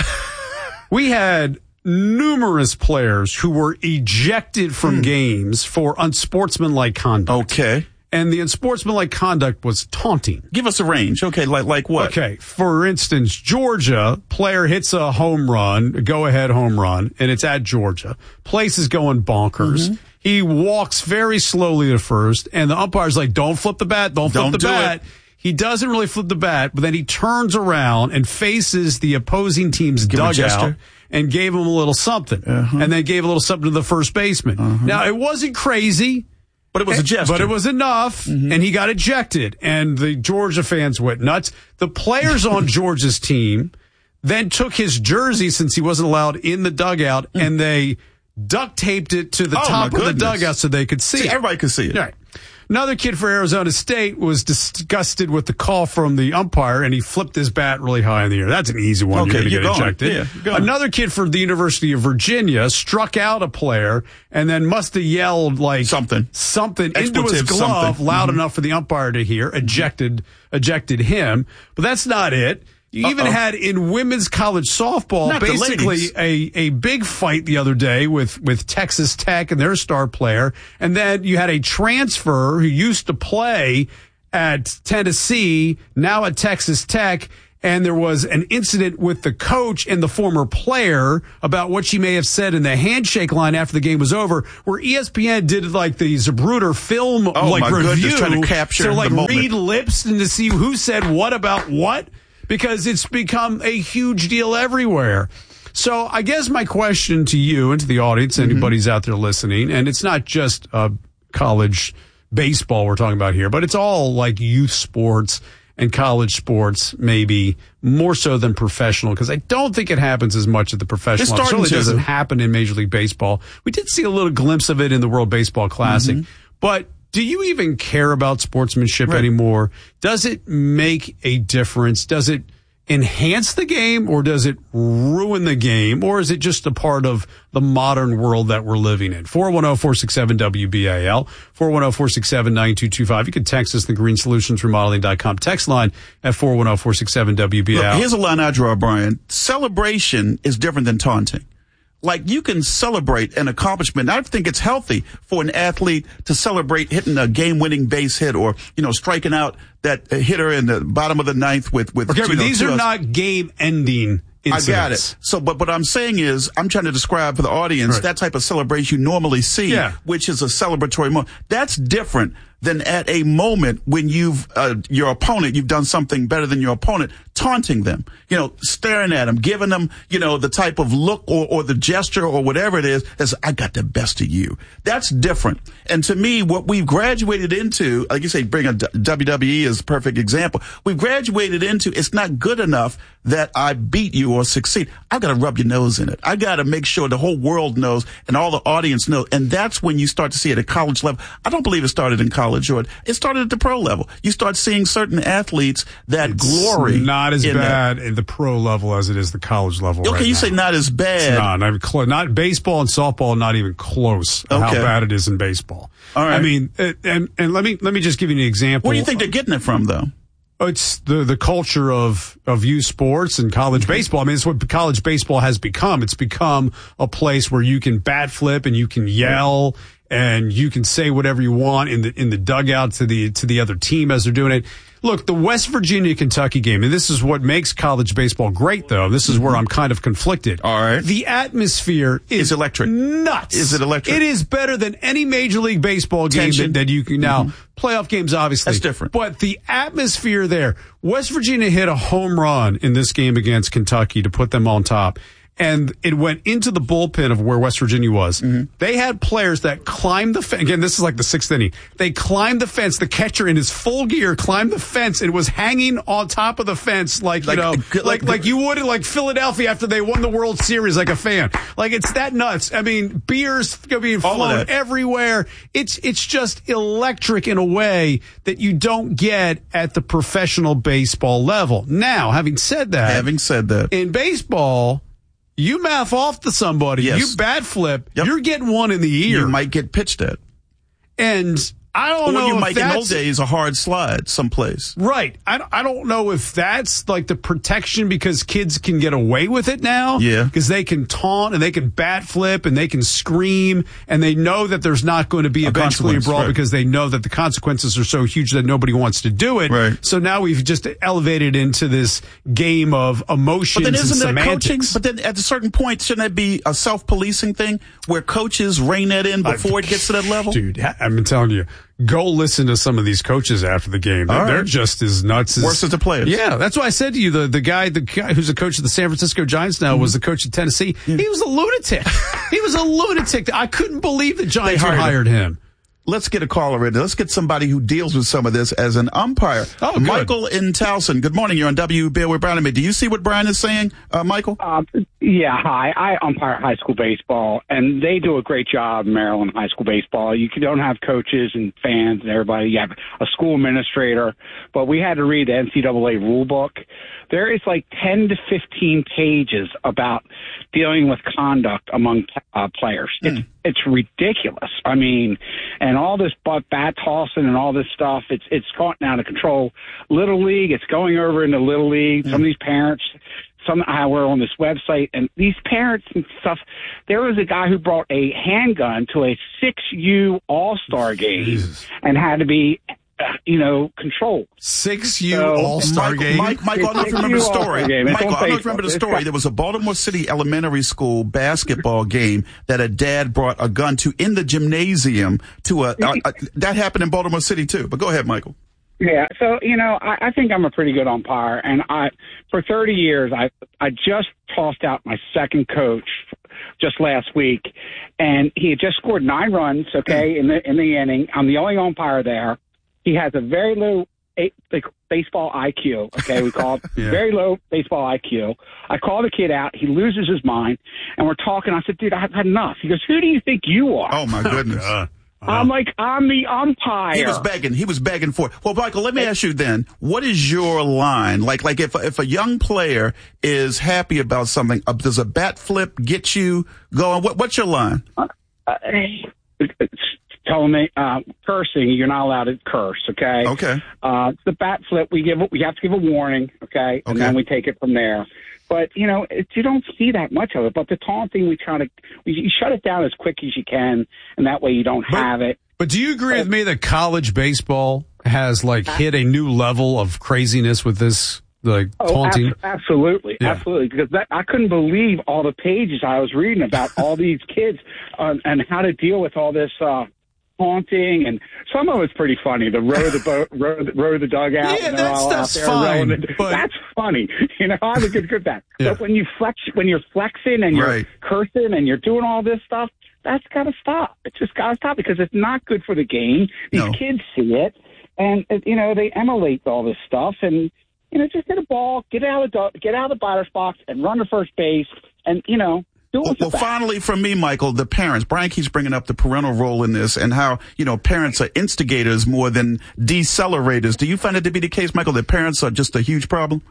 We had numerous players who were ejected from hmm. games for unsportsmanlike conduct. Okay. And the unsportsmanlike conduct was taunting. Give us a range. Okay, like like what? Okay, for instance, Georgia, player hits a home run, a go-ahead home run, and it's at Georgia. Place is going bonkers. Mm-hmm. He walks very slowly to first, and the umpire's like, don't flip the bat, don't flip don't the do bat. It. He doesn't really flip the bat, but then he turns around and faces the opposing team's Give dugout and gave him a little something, uh-huh. and then gave a little something to the first baseman. Uh-huh. Now, it wasn't crazy. But it was a gesture. But it was enough, mm-hmm. and he got ejected, and the Georgia fans went nuts. The players on Georgia's team then took his jersey, since he wasn't allowed in the dugout, mm. and they duct taped it to the oh, top of the dugout so they could see, see it. Everybody could see it. Right. Another kid for Arizona State was disgusted with the call from the umpire, and he flipped his bat really high in the air. That's an easy one. Okay, you're going to you're get going. ejected. Yeah, Another kid for the University of Virginia struck out a player and then must have yelled like something, something into his Expletive glove something. loud Mhm. enough for the umpire to hear. Ejected, ejected him. But that's not it. You Uh-oh. even had in women's college softball Not the basically ladies. a, a big fight the other day with, with Texas Tech and their star player. And then you had a transfer who used to play at Tennessee, now at Texas Tech. And there was an incident with the coach and the former player about what she may have said in the handshake line after the game was over, where E S P N did like the Zapruder film Oh, like my review. goodness, trying to capture so like the moment. read lips and to see who said what about what, because it's become a huge deal everywhere. So I guess my question to you and to the audience, anybody's out there listening, and it's not just uh, college baseball we're talking about here, but it's all like youth sports and college sports, maybe more so than professional, because I don't think it happens as much at the professional It's level. It starting certainly to, doesn't though. happen in Major League Baseball. We did see a little glimpse of it in the World Baseball Classic, Mm-hmm. but do you even care about sportsmanship Right. anymore? Does it make a difference? Does it enhance the game, or does it ruin the game, or is it just a part of the modern world that we're living in? four one zero, four six seven, W B A L, four one zero, four six seven, nine two two five. You can text us the green solutions remodeling dot com text line at four one zero, four six seven, W B A L. Look, here's a line I draw, Brian. Celebration is different than taunting. Like, you can celebrate an accomplishment. I think it's healthy for an athlete to celebrate hitting a game-winning base hit, or, you know, striking out that uh, hitter in the bottom of the ninth with, with, Okay, you but know, these two are outs. not game-ending incidents. I got it. So, but what I'm saying is, I'm trying to describe for the audience Right. that type of celebration you normally see, Yeah. which is a celebratory moment. That's different than at a moment when you've, uh, your opponent, you've done something better than your opponent, taunting them, you know, staring at them, giving them, you know, the type of look or, or the gesture or whatever it is, as I got the best of you. That's different. And to me, what we've graduated into, like you say, bring a W W E as a perfect example. We've graduated into, it's not good enough that I beat you or succeed. I've got to rub your nose in it. I got to make sure the whole world knows and all the audience knows. And that's when you start to see it at college level. I don't believe it started in college, Jordan. It started at the pro level. You start seeing certain athletes that It's glory. not as in bad that. at the pro level as it is the college level. Okay, right you now. say not as bad. It's not, not even close. Not baseball and softball, not even close. of How Okay. bad it is in baseball. All right. I mean, uh, and and let me let me just give you an example. Where do you think they're getting it from, though? It's the the culture of of youth sports and college baseball. I mean, it's what college baseball has become. It's become a place where you can bat flip and you can yell and you can say whatever you want in the in the dugout to the to the other team as they're doing it. Look, the West Virginia Kentucky game, and this is what makes college baseball great, though. This is where I'm kind of conflicted. All right. The atmosphere is It's electric. nuts. Is it electric? It is better than any Major League Baseball game Tension. that, that you can now. Playoff games, obviously. That's different. But the atmosphere there. West Virginia hit a home run in this game against Kentucky to put them on top. And it went into the bullpen of where West Virginia was. Mm-hmm. They had players that climbed the fence. Again, this is like the sixth inning. They climbed the fence. The catcher in his full gear climbed the fence and was hanging on top of the fence like, Like- you know, like- like, like you would in like Philadelphia after they won the World Series, like a fan. Like, it's that nuts. I mean, beers being All of flown that. everywhere. It's, it's just electric in a way that you don't get at the professional baseball level. Now, having said that, Having said that, in baseball, you mouth off to somebody, Yes. you bat flip, Yep. you're getting one in the ear. you might get pitched at. And I don't Or know you if might, in that's those days, a hard slide someplace. right. I, I don't know if that's like the protection because kids can get away with it now. Yeah. Because they can taunt and they can bat flip and they can scream and they know that there's not going to be A eventually a consequence, brawl right. because they know that the consequences are so huge that nobody wants to do it. Right. So now we've just elevated into this game of emotions But then isn't and that coaching? semantics. But then at a certain point, shouldn't that be a self-policing thing where coaches rein that in before it gets to that level? Dude, I've been telling you, go listen to some of these coaches after the game. They're, All right. they're just as nuts as Worse as the players. Yeah, that's why I said to you the the guy the guy who's the coach of the San Francisco Giants now was the coach of Tennessee. He was a lunatic. He was a lunatic. I couldn't believe the Giants hired hired, hired him. Let's get a caller in. Let's get somebody who deals with some of this as an umpire. Oh, good. Michael in Towson. Good morning. You're on W B with Brian and me. Do you see what Brian is saying, uh, Michael? Uh, Yeah, hi. I umpire high school baseball, and they do a great job in Maryland high school baseball. You don't have coaches and fans and everybody. You have a school administrator, but we had to read the N C double A rule book. There is like ten to fifteen pages about dealing with conduct among uh, players. Mm. It's it's ridiculous. I mean, and all this bat tossing and all this stuff, it's it's gotten out of control. Little League, it's going over into Little League. Mm. Some of these parents, somehow we're on this website, and these parents and stuff, there was a guy who brought a handgun to a six U All-Star game Jesus. and had to be, uh, you know, controlled. six U so, All-Star Michael, game? Mike, Michael, I don't remember the story. Michael, I don't remember the story. There was a Baltimore City elementary school basketball game that a dad brought a gun to in the gymnasium to a, a, a that happened in Baltimore City too. But go ahead, Michael. Yeah, so, you know, I, I think I'm a pretty good umpire, and I, for thirty years, I, I just tossed out my second coach just last week, and he had just scored nine runs, okay, in the, in the inning. I'm the only umpire there. He has a very low a, like, baseball I Q, okay, we call it yeah. very low baseball I Q. I call the kid out. He loses his mind, and we're talking. I said, dude, I've had enough. He goes, who do you think you are? Oh, my goodness. Uh, I'm like, I'm the umpire. He was begging. He was begging for it. Well, Michael, let me ask you then, what is your line? Like, like if, if a young player is happy about something, uh, does a bat flip get you going? What, what's your line? Uh, uh, telling me, uh, cursing, you're not allowed to curse, okay? Okay. Uh, the bat flip, we give, we have to give a warning, okay? And okay. then we take it from there. But, you know, it, you don't see that much of it. But the taunting, we try to we, you shut it down as quick as you can, and that way you don't but, have it. But do you agree but, with me that college baseball has, like, hit a new level of craziness with this, like, oh, taunting? Ab- absolutely. Yeah. Absolutely. Because that, I couldn't believe all the pages I was reading about all these kids uh, and how to deal with all this uh haunting, and some of it's pretty funny. The row the boat, row, row the dugout. Yeah, that's, that's fine. The, but... That's funny. You know, I have a good good that. Yeah. But when you flex, when you're flexing and you're right. cursing and you're doing all this stuff, that's got to stop. It's just got to stop because it's not good for the game. These no. kids see it, and you know they emulate all this stuff. And you know, just hit a ball, get out of the get out of the batter's box, and run to first base, and you know. Well, well finally, from me, Michael, the parents. Brian keeps bringing up the parental role in this and how, you know, parents are instigators more than decelerators. Do you find it to be the case, Michael, that parents are just a huge problem?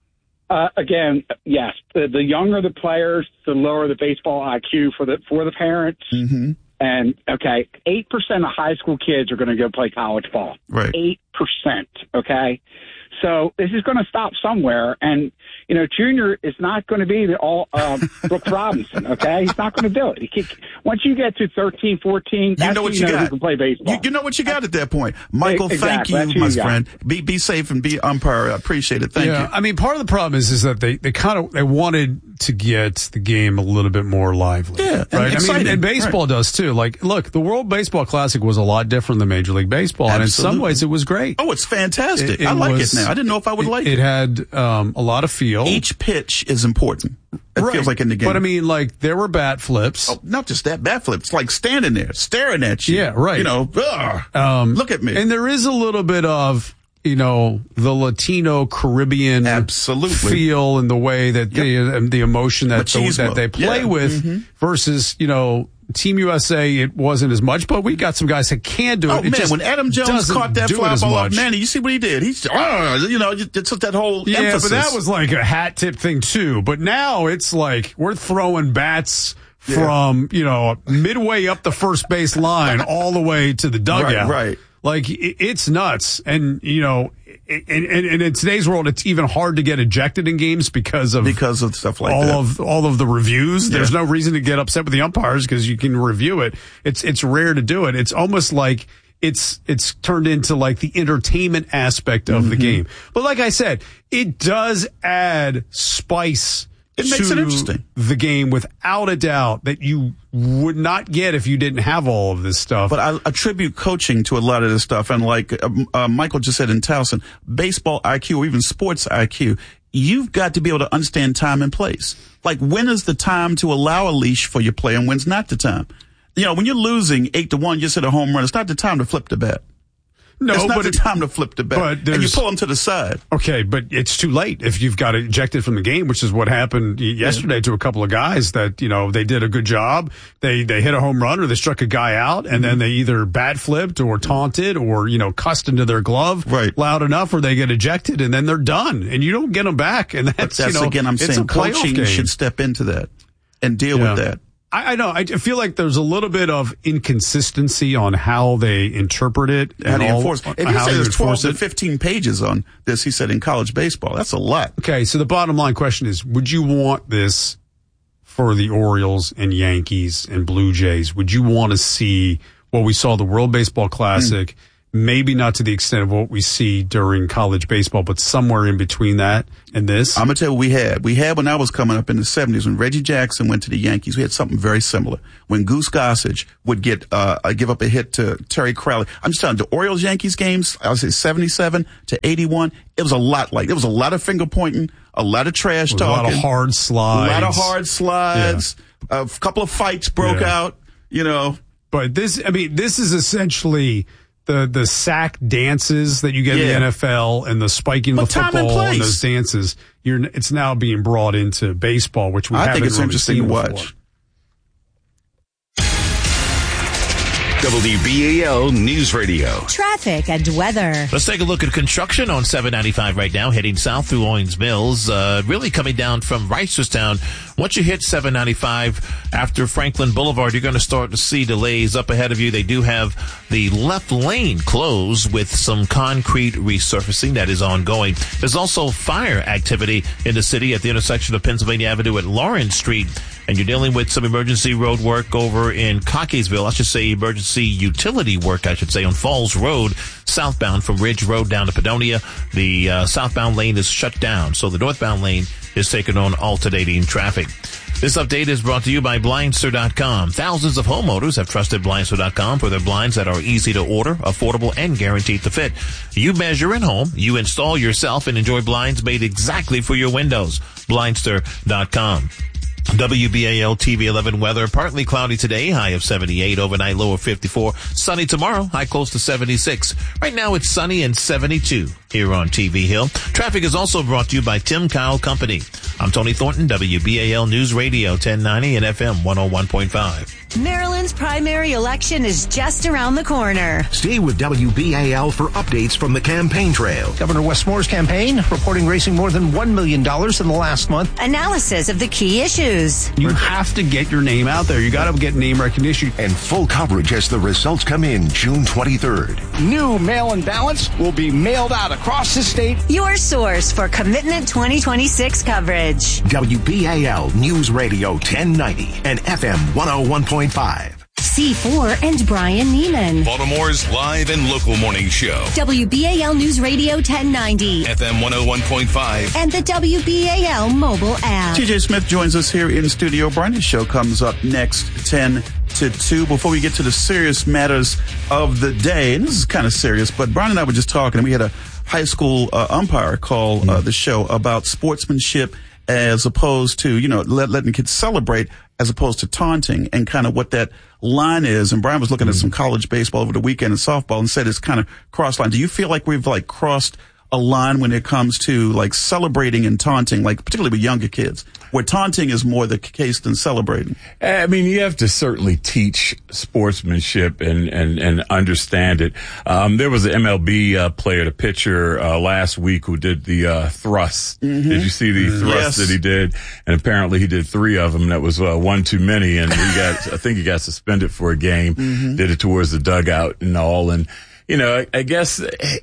Uh, again, yes. The, the younger the players, the lower the baseball I Q for the for the parents. Mm-hmm. And, okay, eight percent of high school kids are going to go play college ball. Right. eight percent, okay? So this is going to stop somewhere, and you know, Junior is not going to be the all um, Brooks Robinson. Okay, he's not going to do it. He can, once you get to thirteen, fourteen, that's you know what you, you know got. You can play baseball. You, you know what you got at that point, Michael. Exactly. Thank you, my you friend. Be be safe and be umpire. I appreciate it. Thank yeah, you. I mean, part of the problem is is that they they kind of they wanted to get the game a little bit more lively. Yeah, right. And I mean, and baseball right. does too. Like, look, the World Baseball Classic was a lot different than Major League Baseball, Absolutely. and in some ways, it was great. Oh, it's fantastic. It, it I like was, it now. I didn't know if I would it, like it. It had um, a lot of feel. Each pitch is important. It right. feels like in the game. But I mean, like, there were bat flips. Oh, not just that, bat flips. It's like standing there, staring at you. Yeah, right. You know, ugh, um, look at me. And there is a little bit of, you know, the Latino Caribbean Absolutely. feel and the way that they, yep. um, the emotion that, the, that they play yeah. with mm-hmm. versus, you know, Team U S A, it wasn't as much, but we got some guys that can do it. Oh, it man, just when Adam Jones caught that fly ball off Manny, you see what he did? He's, uh, you know, it's that whole yeah, emphasis. Yeah, but that was like a hat tip thing too. But now it's like we're throwing bats yeah. from, you know, midway up the first base line all the way to the dugout. Right, right. Like, it's nuts. And, you know, and, and, and in today's world, it's even hard to get ejected in games because of because of stuff like all that. of all of the reviews. Yeah. There's no reason to get upset with the umpires because you can review it. It's it's rare to do it. It's almost like it's it's turned into like the entertainment aspect of mm-hmm. the game. But like I said, it does add spice. It makes to it interesting. The game, without a doubt, that you would not get if you didn't have all of this stuff. But I attribute coaching to a lot of this stuff. And like uh, uh, Michael just said in Towson, baseball I Q or even sports I Q, you've got to be able to understand time and place. Like, when is the time to allow a leash for your player and when's not the time? You know, when you're losing eight to one, you just hit a home run. It's not the time to flip the bat. No, it's not but the it, time to flip the bat. But and you pull them to the side. Okay, but it's too late if you've got ejected from the game, which is what happened yesterday yeah. to a couple of guys that, you know, they did a good job. They they hit a home run or they struck a guy out, and mm-hmm. then they either bat flipped or taunted or, you know, cussed into their glove right. loud enough, or they get ejected, and then they're done, and you don't get them back. And that's, that's you know, again, I'm it's saying a playoff coaching game. should step into that and deal yeah. with that. I, I know. I feel like there's a little bit of inconsistency on how they interpret it How and they all, enforce it. And he said there's twelve to fifteen pages on this, he said, in college baseball. That's a lot. Okay, so the bottom line question is, would you want this for the Orioles and Yankees and Blue Jays? Would you want to see what we saw at the World Baseball Classic, mm. maybe not to the extent of what we see during college baseball, but somewhere in between that and this? I'm going to tell you what we had. We had when I was coming up in the seventies, when Reggie Jackson went to the Yankees, we had something very similar. When Goose Gossage would get, uh, give up a hit to Terry Crowley. I'm just telling you, the Orioles-Yankees games, I would say seventy-seven to eighty-one, it was a lot like, there was a lot of finger pointing, a lot of trash talking. A lot of hard slides. A lot of hard slides. Yeah. A couple of fights broke yeah. out, you know. But this, I mean, this is essentially the the sack dances that you get yeah. in the N F L and the spiking the football and, and those dances. You're, it's now being brought into baseball, which we I haven't think it's really interesting seen to watch. Before. W B A L News Radio. Traffic and weather. Let's take a look at construction on seven ninety-five right now, heading south through Owings Mills, uh, really coming down from Reisterstown. Once you hit seven ninety-five after Franklin Boulevard, you're going to start to see delays up ahead of you. They do have the left lane closed with some concrete resurfacing that is ongoing. There's also fire activity in the city at the intersection of Pennsylvania Avenue at Lawrence Street. And you're dealing with some emergency road work over in Cockeysville. I should say emergency utility work, I should say, on Falls Road, southbound from Ridge Road down to Padonia. The uh, southbound lane is shut down, so the northbound lane is taking on alternating traffic. This update is brought to you by Blindster dot com. Thousands of homeowners have trusted Blindster dot com for their blinds that are easy to order, affordable, and guaranteed to fit. You measure in home, you install yourself, and enjoy blinds made exactly for your windows. Blindster dot com. W B A L T V eleven weather, partly cloudy today, high of seventy-eight, overnight low of fifty-four, sunny tomorrow, high close to seventy-six. Right now it's sunny and seventy-two here on T V Hill. Traffic is also brought to you by Tim Kyle Company. I'm Tony Thornton, W B A L News Radio ten ninety and F M one oh one point five. Maryland's primary election is just around the corner. Stay with W B A L for updates from the campaign trail. Governor Wes Moore's campaign reporting raising more than one million dollars in the last month. Analysis of the key issues. You have to get your name out there. You got to get name recognition. And full coverage as the results come in June twenty-third. New mail-in ballots will be mailed out across the state. Your source for Commitment twenty twenty-six coverage. W B A L News Radio ten ninety and F M one oh one point five. C four and Brian Neiman. Baltimore's live and local morning show. W B A L News Radio ten ninety. F M one oh one point five. And the W B A L mobile app. T J Smith joins us here in studio. Brian's show comes up next ten to two. Before we get to the serious matters of the day, and this is kind of serious, but Brian and I were just talking, and we had a high school uh, umpire call uh, the show about sportsmanship as opposed to, you know, let, letting kids celebrate as opposed to taunting, and kind of what that line is. And Brian was looking mm-hmm. at some college baseball over the weekend and softball and said it's kind of cross line. Do you feel like we've like crossed a line when it comes to like celebrating and taunting, like particularly with younger kids, where taunting is more the case than celebrating? I mean, you have to certainly teach sportsmanship and, and, and understand it. Um, there was an M L B uh, player, the pitcher, uh, last week who did the uh, thrust. Mm-hmm. Did you see the thrust yes. that he did? And apparently he did three of them. That was uh, one too many. And he got, I think he got suspended for a game, mm-hmm. did it towards the dugout and all. And, you know, I, I guess,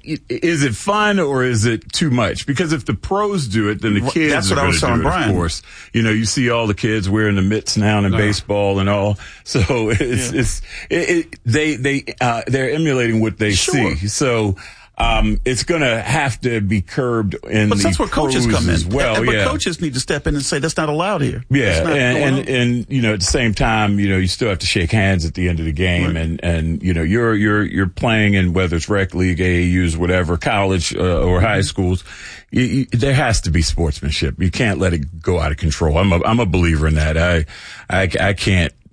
is it fun or is it too much? Because if the pros do it, then the kids That's are what I was telling do it, Brian. Of course. You know, you see all the kids wearing the mitts now in no. baseball and all. So it's, yeah. it's, it, it, they, they, uh, they're emulating what they sure. see. So, um, it's gonna have to be curbed in but the that's where coaches pros come in. as well. And, but yeah. coaches need to step in and say that's not allowed here. Yeah, and, and and you know, at the same time, you know, you still have to shake hands at the end of the game, right. and and you know, you're you're you're playing in whether it's rec league, A A Us, whatever, college uh, or high schools. You, you, there has to be sportsmanship. You can't let it go out of control. I'm a I'm a believer in that. I I I can't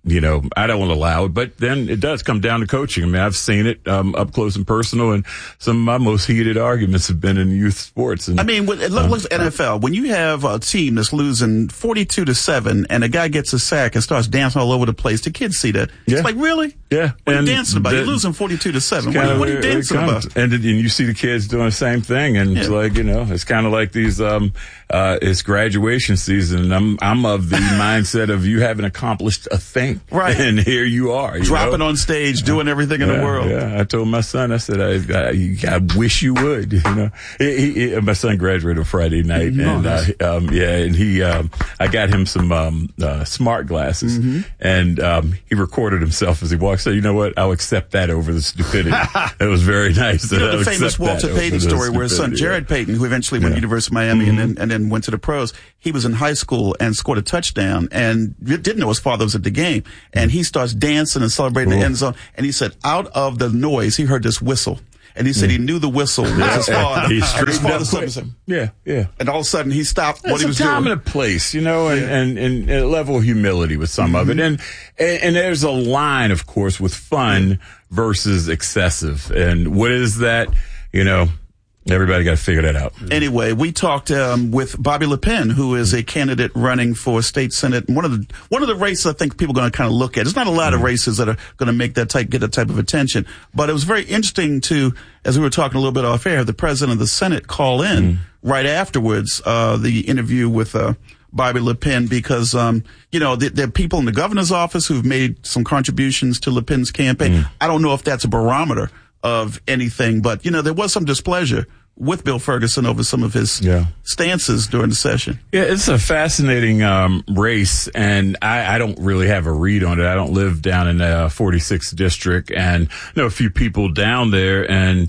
you know, I don't allow it, but then it does come down to coaching. I mean, I've seen it um, up close and personal, and some of my most heated arguments have been in youth sports. And, I mean, look, um, look at N F L. When you have a team that's losing forty-two to seven, and a guy gets a sack and starts dancing all over the place, the kids see that. Yeah. It's like, really? Yeah. What are And you dancing about? the- You're losing forty-two to seven. What, what are you dancing about? And, and you see the kids doing the same thing, and it's Yeah. like, you know, it's kind of like these. Um, uh, it's graduation season, and I'm I'm of the mindset of you haven't accomplished a thing, Right. And here you are, you Dropping know? on stage, doing everything in Yeah, the world. Yeah, I told my son, I said, I, I, I wish you would. You know, he, he, my son graduated on Friday night, Oh, and nice. uh, um, yeah, and he, um, I got him some um, uh, smart glasses, Mm-hmm. and um, he recorded himself as he walked. So you know what? I'll accept that over the stupidity. It was very nice. You that know I'll the famous accept Walter that over Payton the story where his son stupidity, Jared Payton, who eventually went to University of Miami and, then, and then went to the pros, he was in high school and scored a touchdown and didn't know his father was at the game. And he starts dancing and celebrating Cool. the end zone. And he said, out of the noise, he heard this whistle. And he said he knew the whistle was his father. He And his straightened father up said, quick. Yeah, yeah. and all of a sudden he stopped what There's he a was time doing. and a place, you know, and, and, and a level of humility with some of it. And, and, and there's a line, of course, with fun versus excessive. And what is that? You know, everybody got to figure that out. Anyway, we talked um, with Bobby Le Pen, who is a candidate running for state senate. One of the one of the races I think people are going to kind of look at. There's not a lot of races that are going to make that type get that type of attention, but it was very interesting to, as we were talking a little bit off air, the president of the Senate call in mm. right afterwards uh, the interview with uh, Bobby Le Pen, because um, you know there, there are people in the governor's office who've made some contributions to Le Pen's campaign. Mm. I don't know if that's a barometer of anything, but you know there was some displeasure with Bill Ferguson over some of his yeah. stances during the session. Yeah, it's a fascinating um, race, and I, I don't really have a read on it. I don't live down in the forty-sixth district, and know a few people down there, and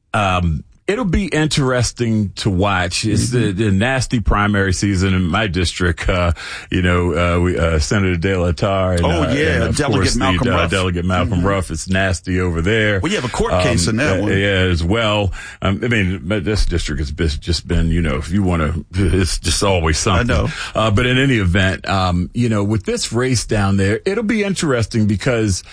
um, it'll be interesting to watch. It's mm-hmm. the, the nasty primary season in my district. Uh, you know, uh, we, uh, Senator De La Tar. And, oh, uh, yeah, and of Delegate course Malcolm the, Ruff. Uh, Delegate Malcolm mm-hmm. Ruff. It's nasty over there. Well, you have a court um, case in that uh, one. Yeah, as well. Um, I mean, but this district has been, just been, you know, if you want to, it's just always something. I know. Uh, but in any event, um, you know, with this race down there, it'll be interesting because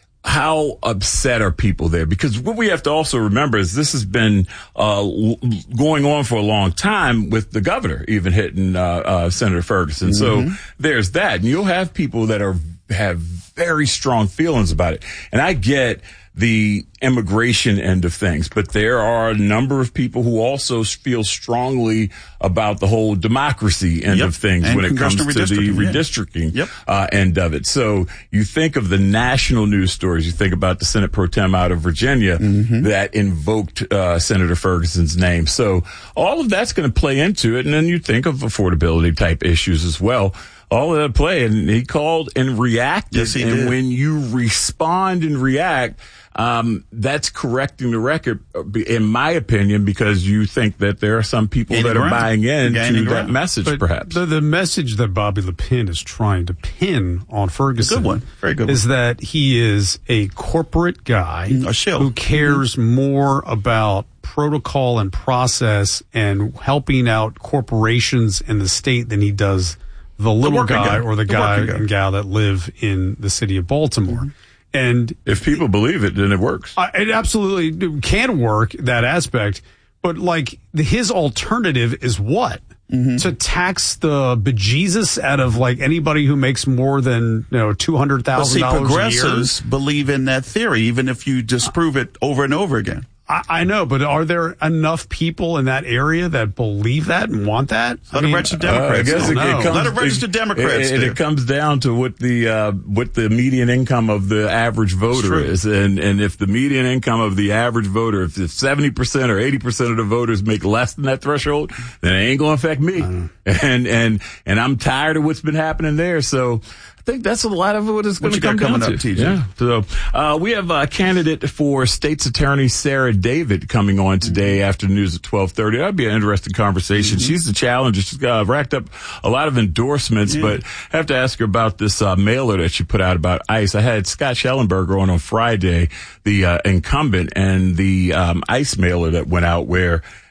how upset are people there? Because what we have to also remember is this has been uh, going on for a long time with the governor even hitting uh, uh, Senator Ferguson. Mm-hmm. So there's that. And you'll have people that are have very strong feelings about it. And I get the immigration end of things, but there are a number of people who also feel strongly about the whole democracy end yep. of things and when it comes to the redistricting, redistricting yeah. yep. uh, end of it. So you think of the national news stories. You think about the Senate Pro Tem out of Virginia mm-hmm. that invoked uh, Senator Ferguson's name. So all of that's going to play into it. And then you think of affordability type issues as well. All of that play, and he called and reacted. Yes, he and did. when you respond and react, um, that's correcting the record, in my opinion, because you think that there are some people Gaining that are ground. buying in Gaining to that ground. message, But perhaps. The, the message that Bobby Le Pen is trying to pin on Ferguson Good one. Very good is one. that he is a corporate guy a shill. who cares mm-hmm. more about protocol and process and helping out corporations in the state than he does the little working guy, guy. or the, The guy working guy. and gal that live in the city of Baltimore. Mm-hmm. And if people believe it, then it works. Uh, it absolutely can work, that aspect. But like the, his alternative is what? Mm-hmm. To tax the bejesus out of like anybody who makes more than, you know, two hundred thousand well, see, dollars a year. progressives believe in that theory, even if you disprove it over and over again. I, I know, but are there enough people in that area that believe that and want that? Let I it register Uh, Democrats. I guess it, it comes, Let it register Democrats. It, it, it comes down to what the uh, what the median income of the average voter is, and and if the median income of the average voter, if it's seventy percent or eighty percent of the voters make less than that threshold, then it ain't going to affect me. And and and I'm tired of what's been happening there. So I think that's a lot of what it's going to come down to. Up, T J? Yeah. So uh, we have a candidate for State's Attorney Sarah David coming on today mm-hmm. after news at twelve thirty. That'd be an interesting conversation. Mm-hmm. She's the challenger. She's got uh, racked up a lot of endorsements, yeah. but I have to ask her about this uh, mailer that she put out about ICE. I had Scott Schellenberger on on Friday, the uh, incumbent, and the um, ICE mailer that went out where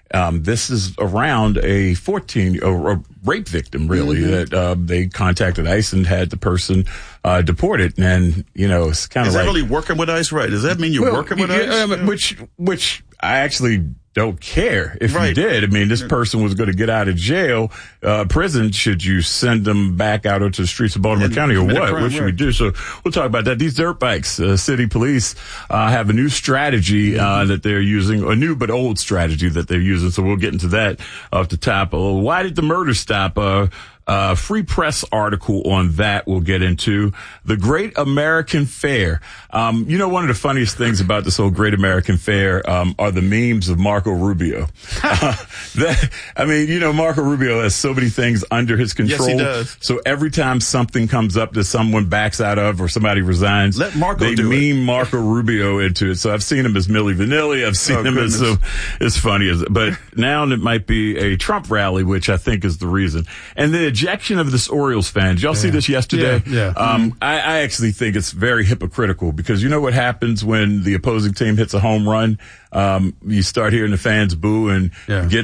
Um, this is around a fourteen or a rape victim, really, mm-hmm. that uh, they contacted ICE and had the person uh, deported. And you know, it's kind of is like, that really working with ICE, right? Does that mean you're well, working with yeah, ICE? Um, yeah. Which, which I actually don't care if right. you did. I mean, this person was going to get out of jail, uh, prison. Should you send them back out onto the streets of Baltimore and, County or what? Crime, what should right. we do? So we'll talk about that. These dirt bikes, uh, city police, uh, have a new strategy, uh, mm-hmm. that they're using, a new but old strategy that they're using. So we'll get into that off the top. Uh, why did the murder stop? Uh, Uh, free press article on that we'll get into. The Great American Fair. Um, you know, one of the funniest things about this whole Great American Fair, um, are the memes of Marco Rubio. uh, that, I mean, you know, Marco Rubio has so many things under his control. Yes, he does. So every time something comes up that someone backs out of or somebody resigns, let Marco they do meme it. Marco Rubio into it. So I've seen him as Milli Vanilli. I've seen oh, him goodness. as so, it's funny as, but now it might be a Trump rally, which I think is the reason. And the ejection of this Orioles fan. Did y'all yeah. see this yesterday? Yeah. yeah. Um, mm-hmm. I, I actually think it's very hypocritical because you know what happens when the opposing team hits a home run? Um, you start hearing the fans boo and yeah. get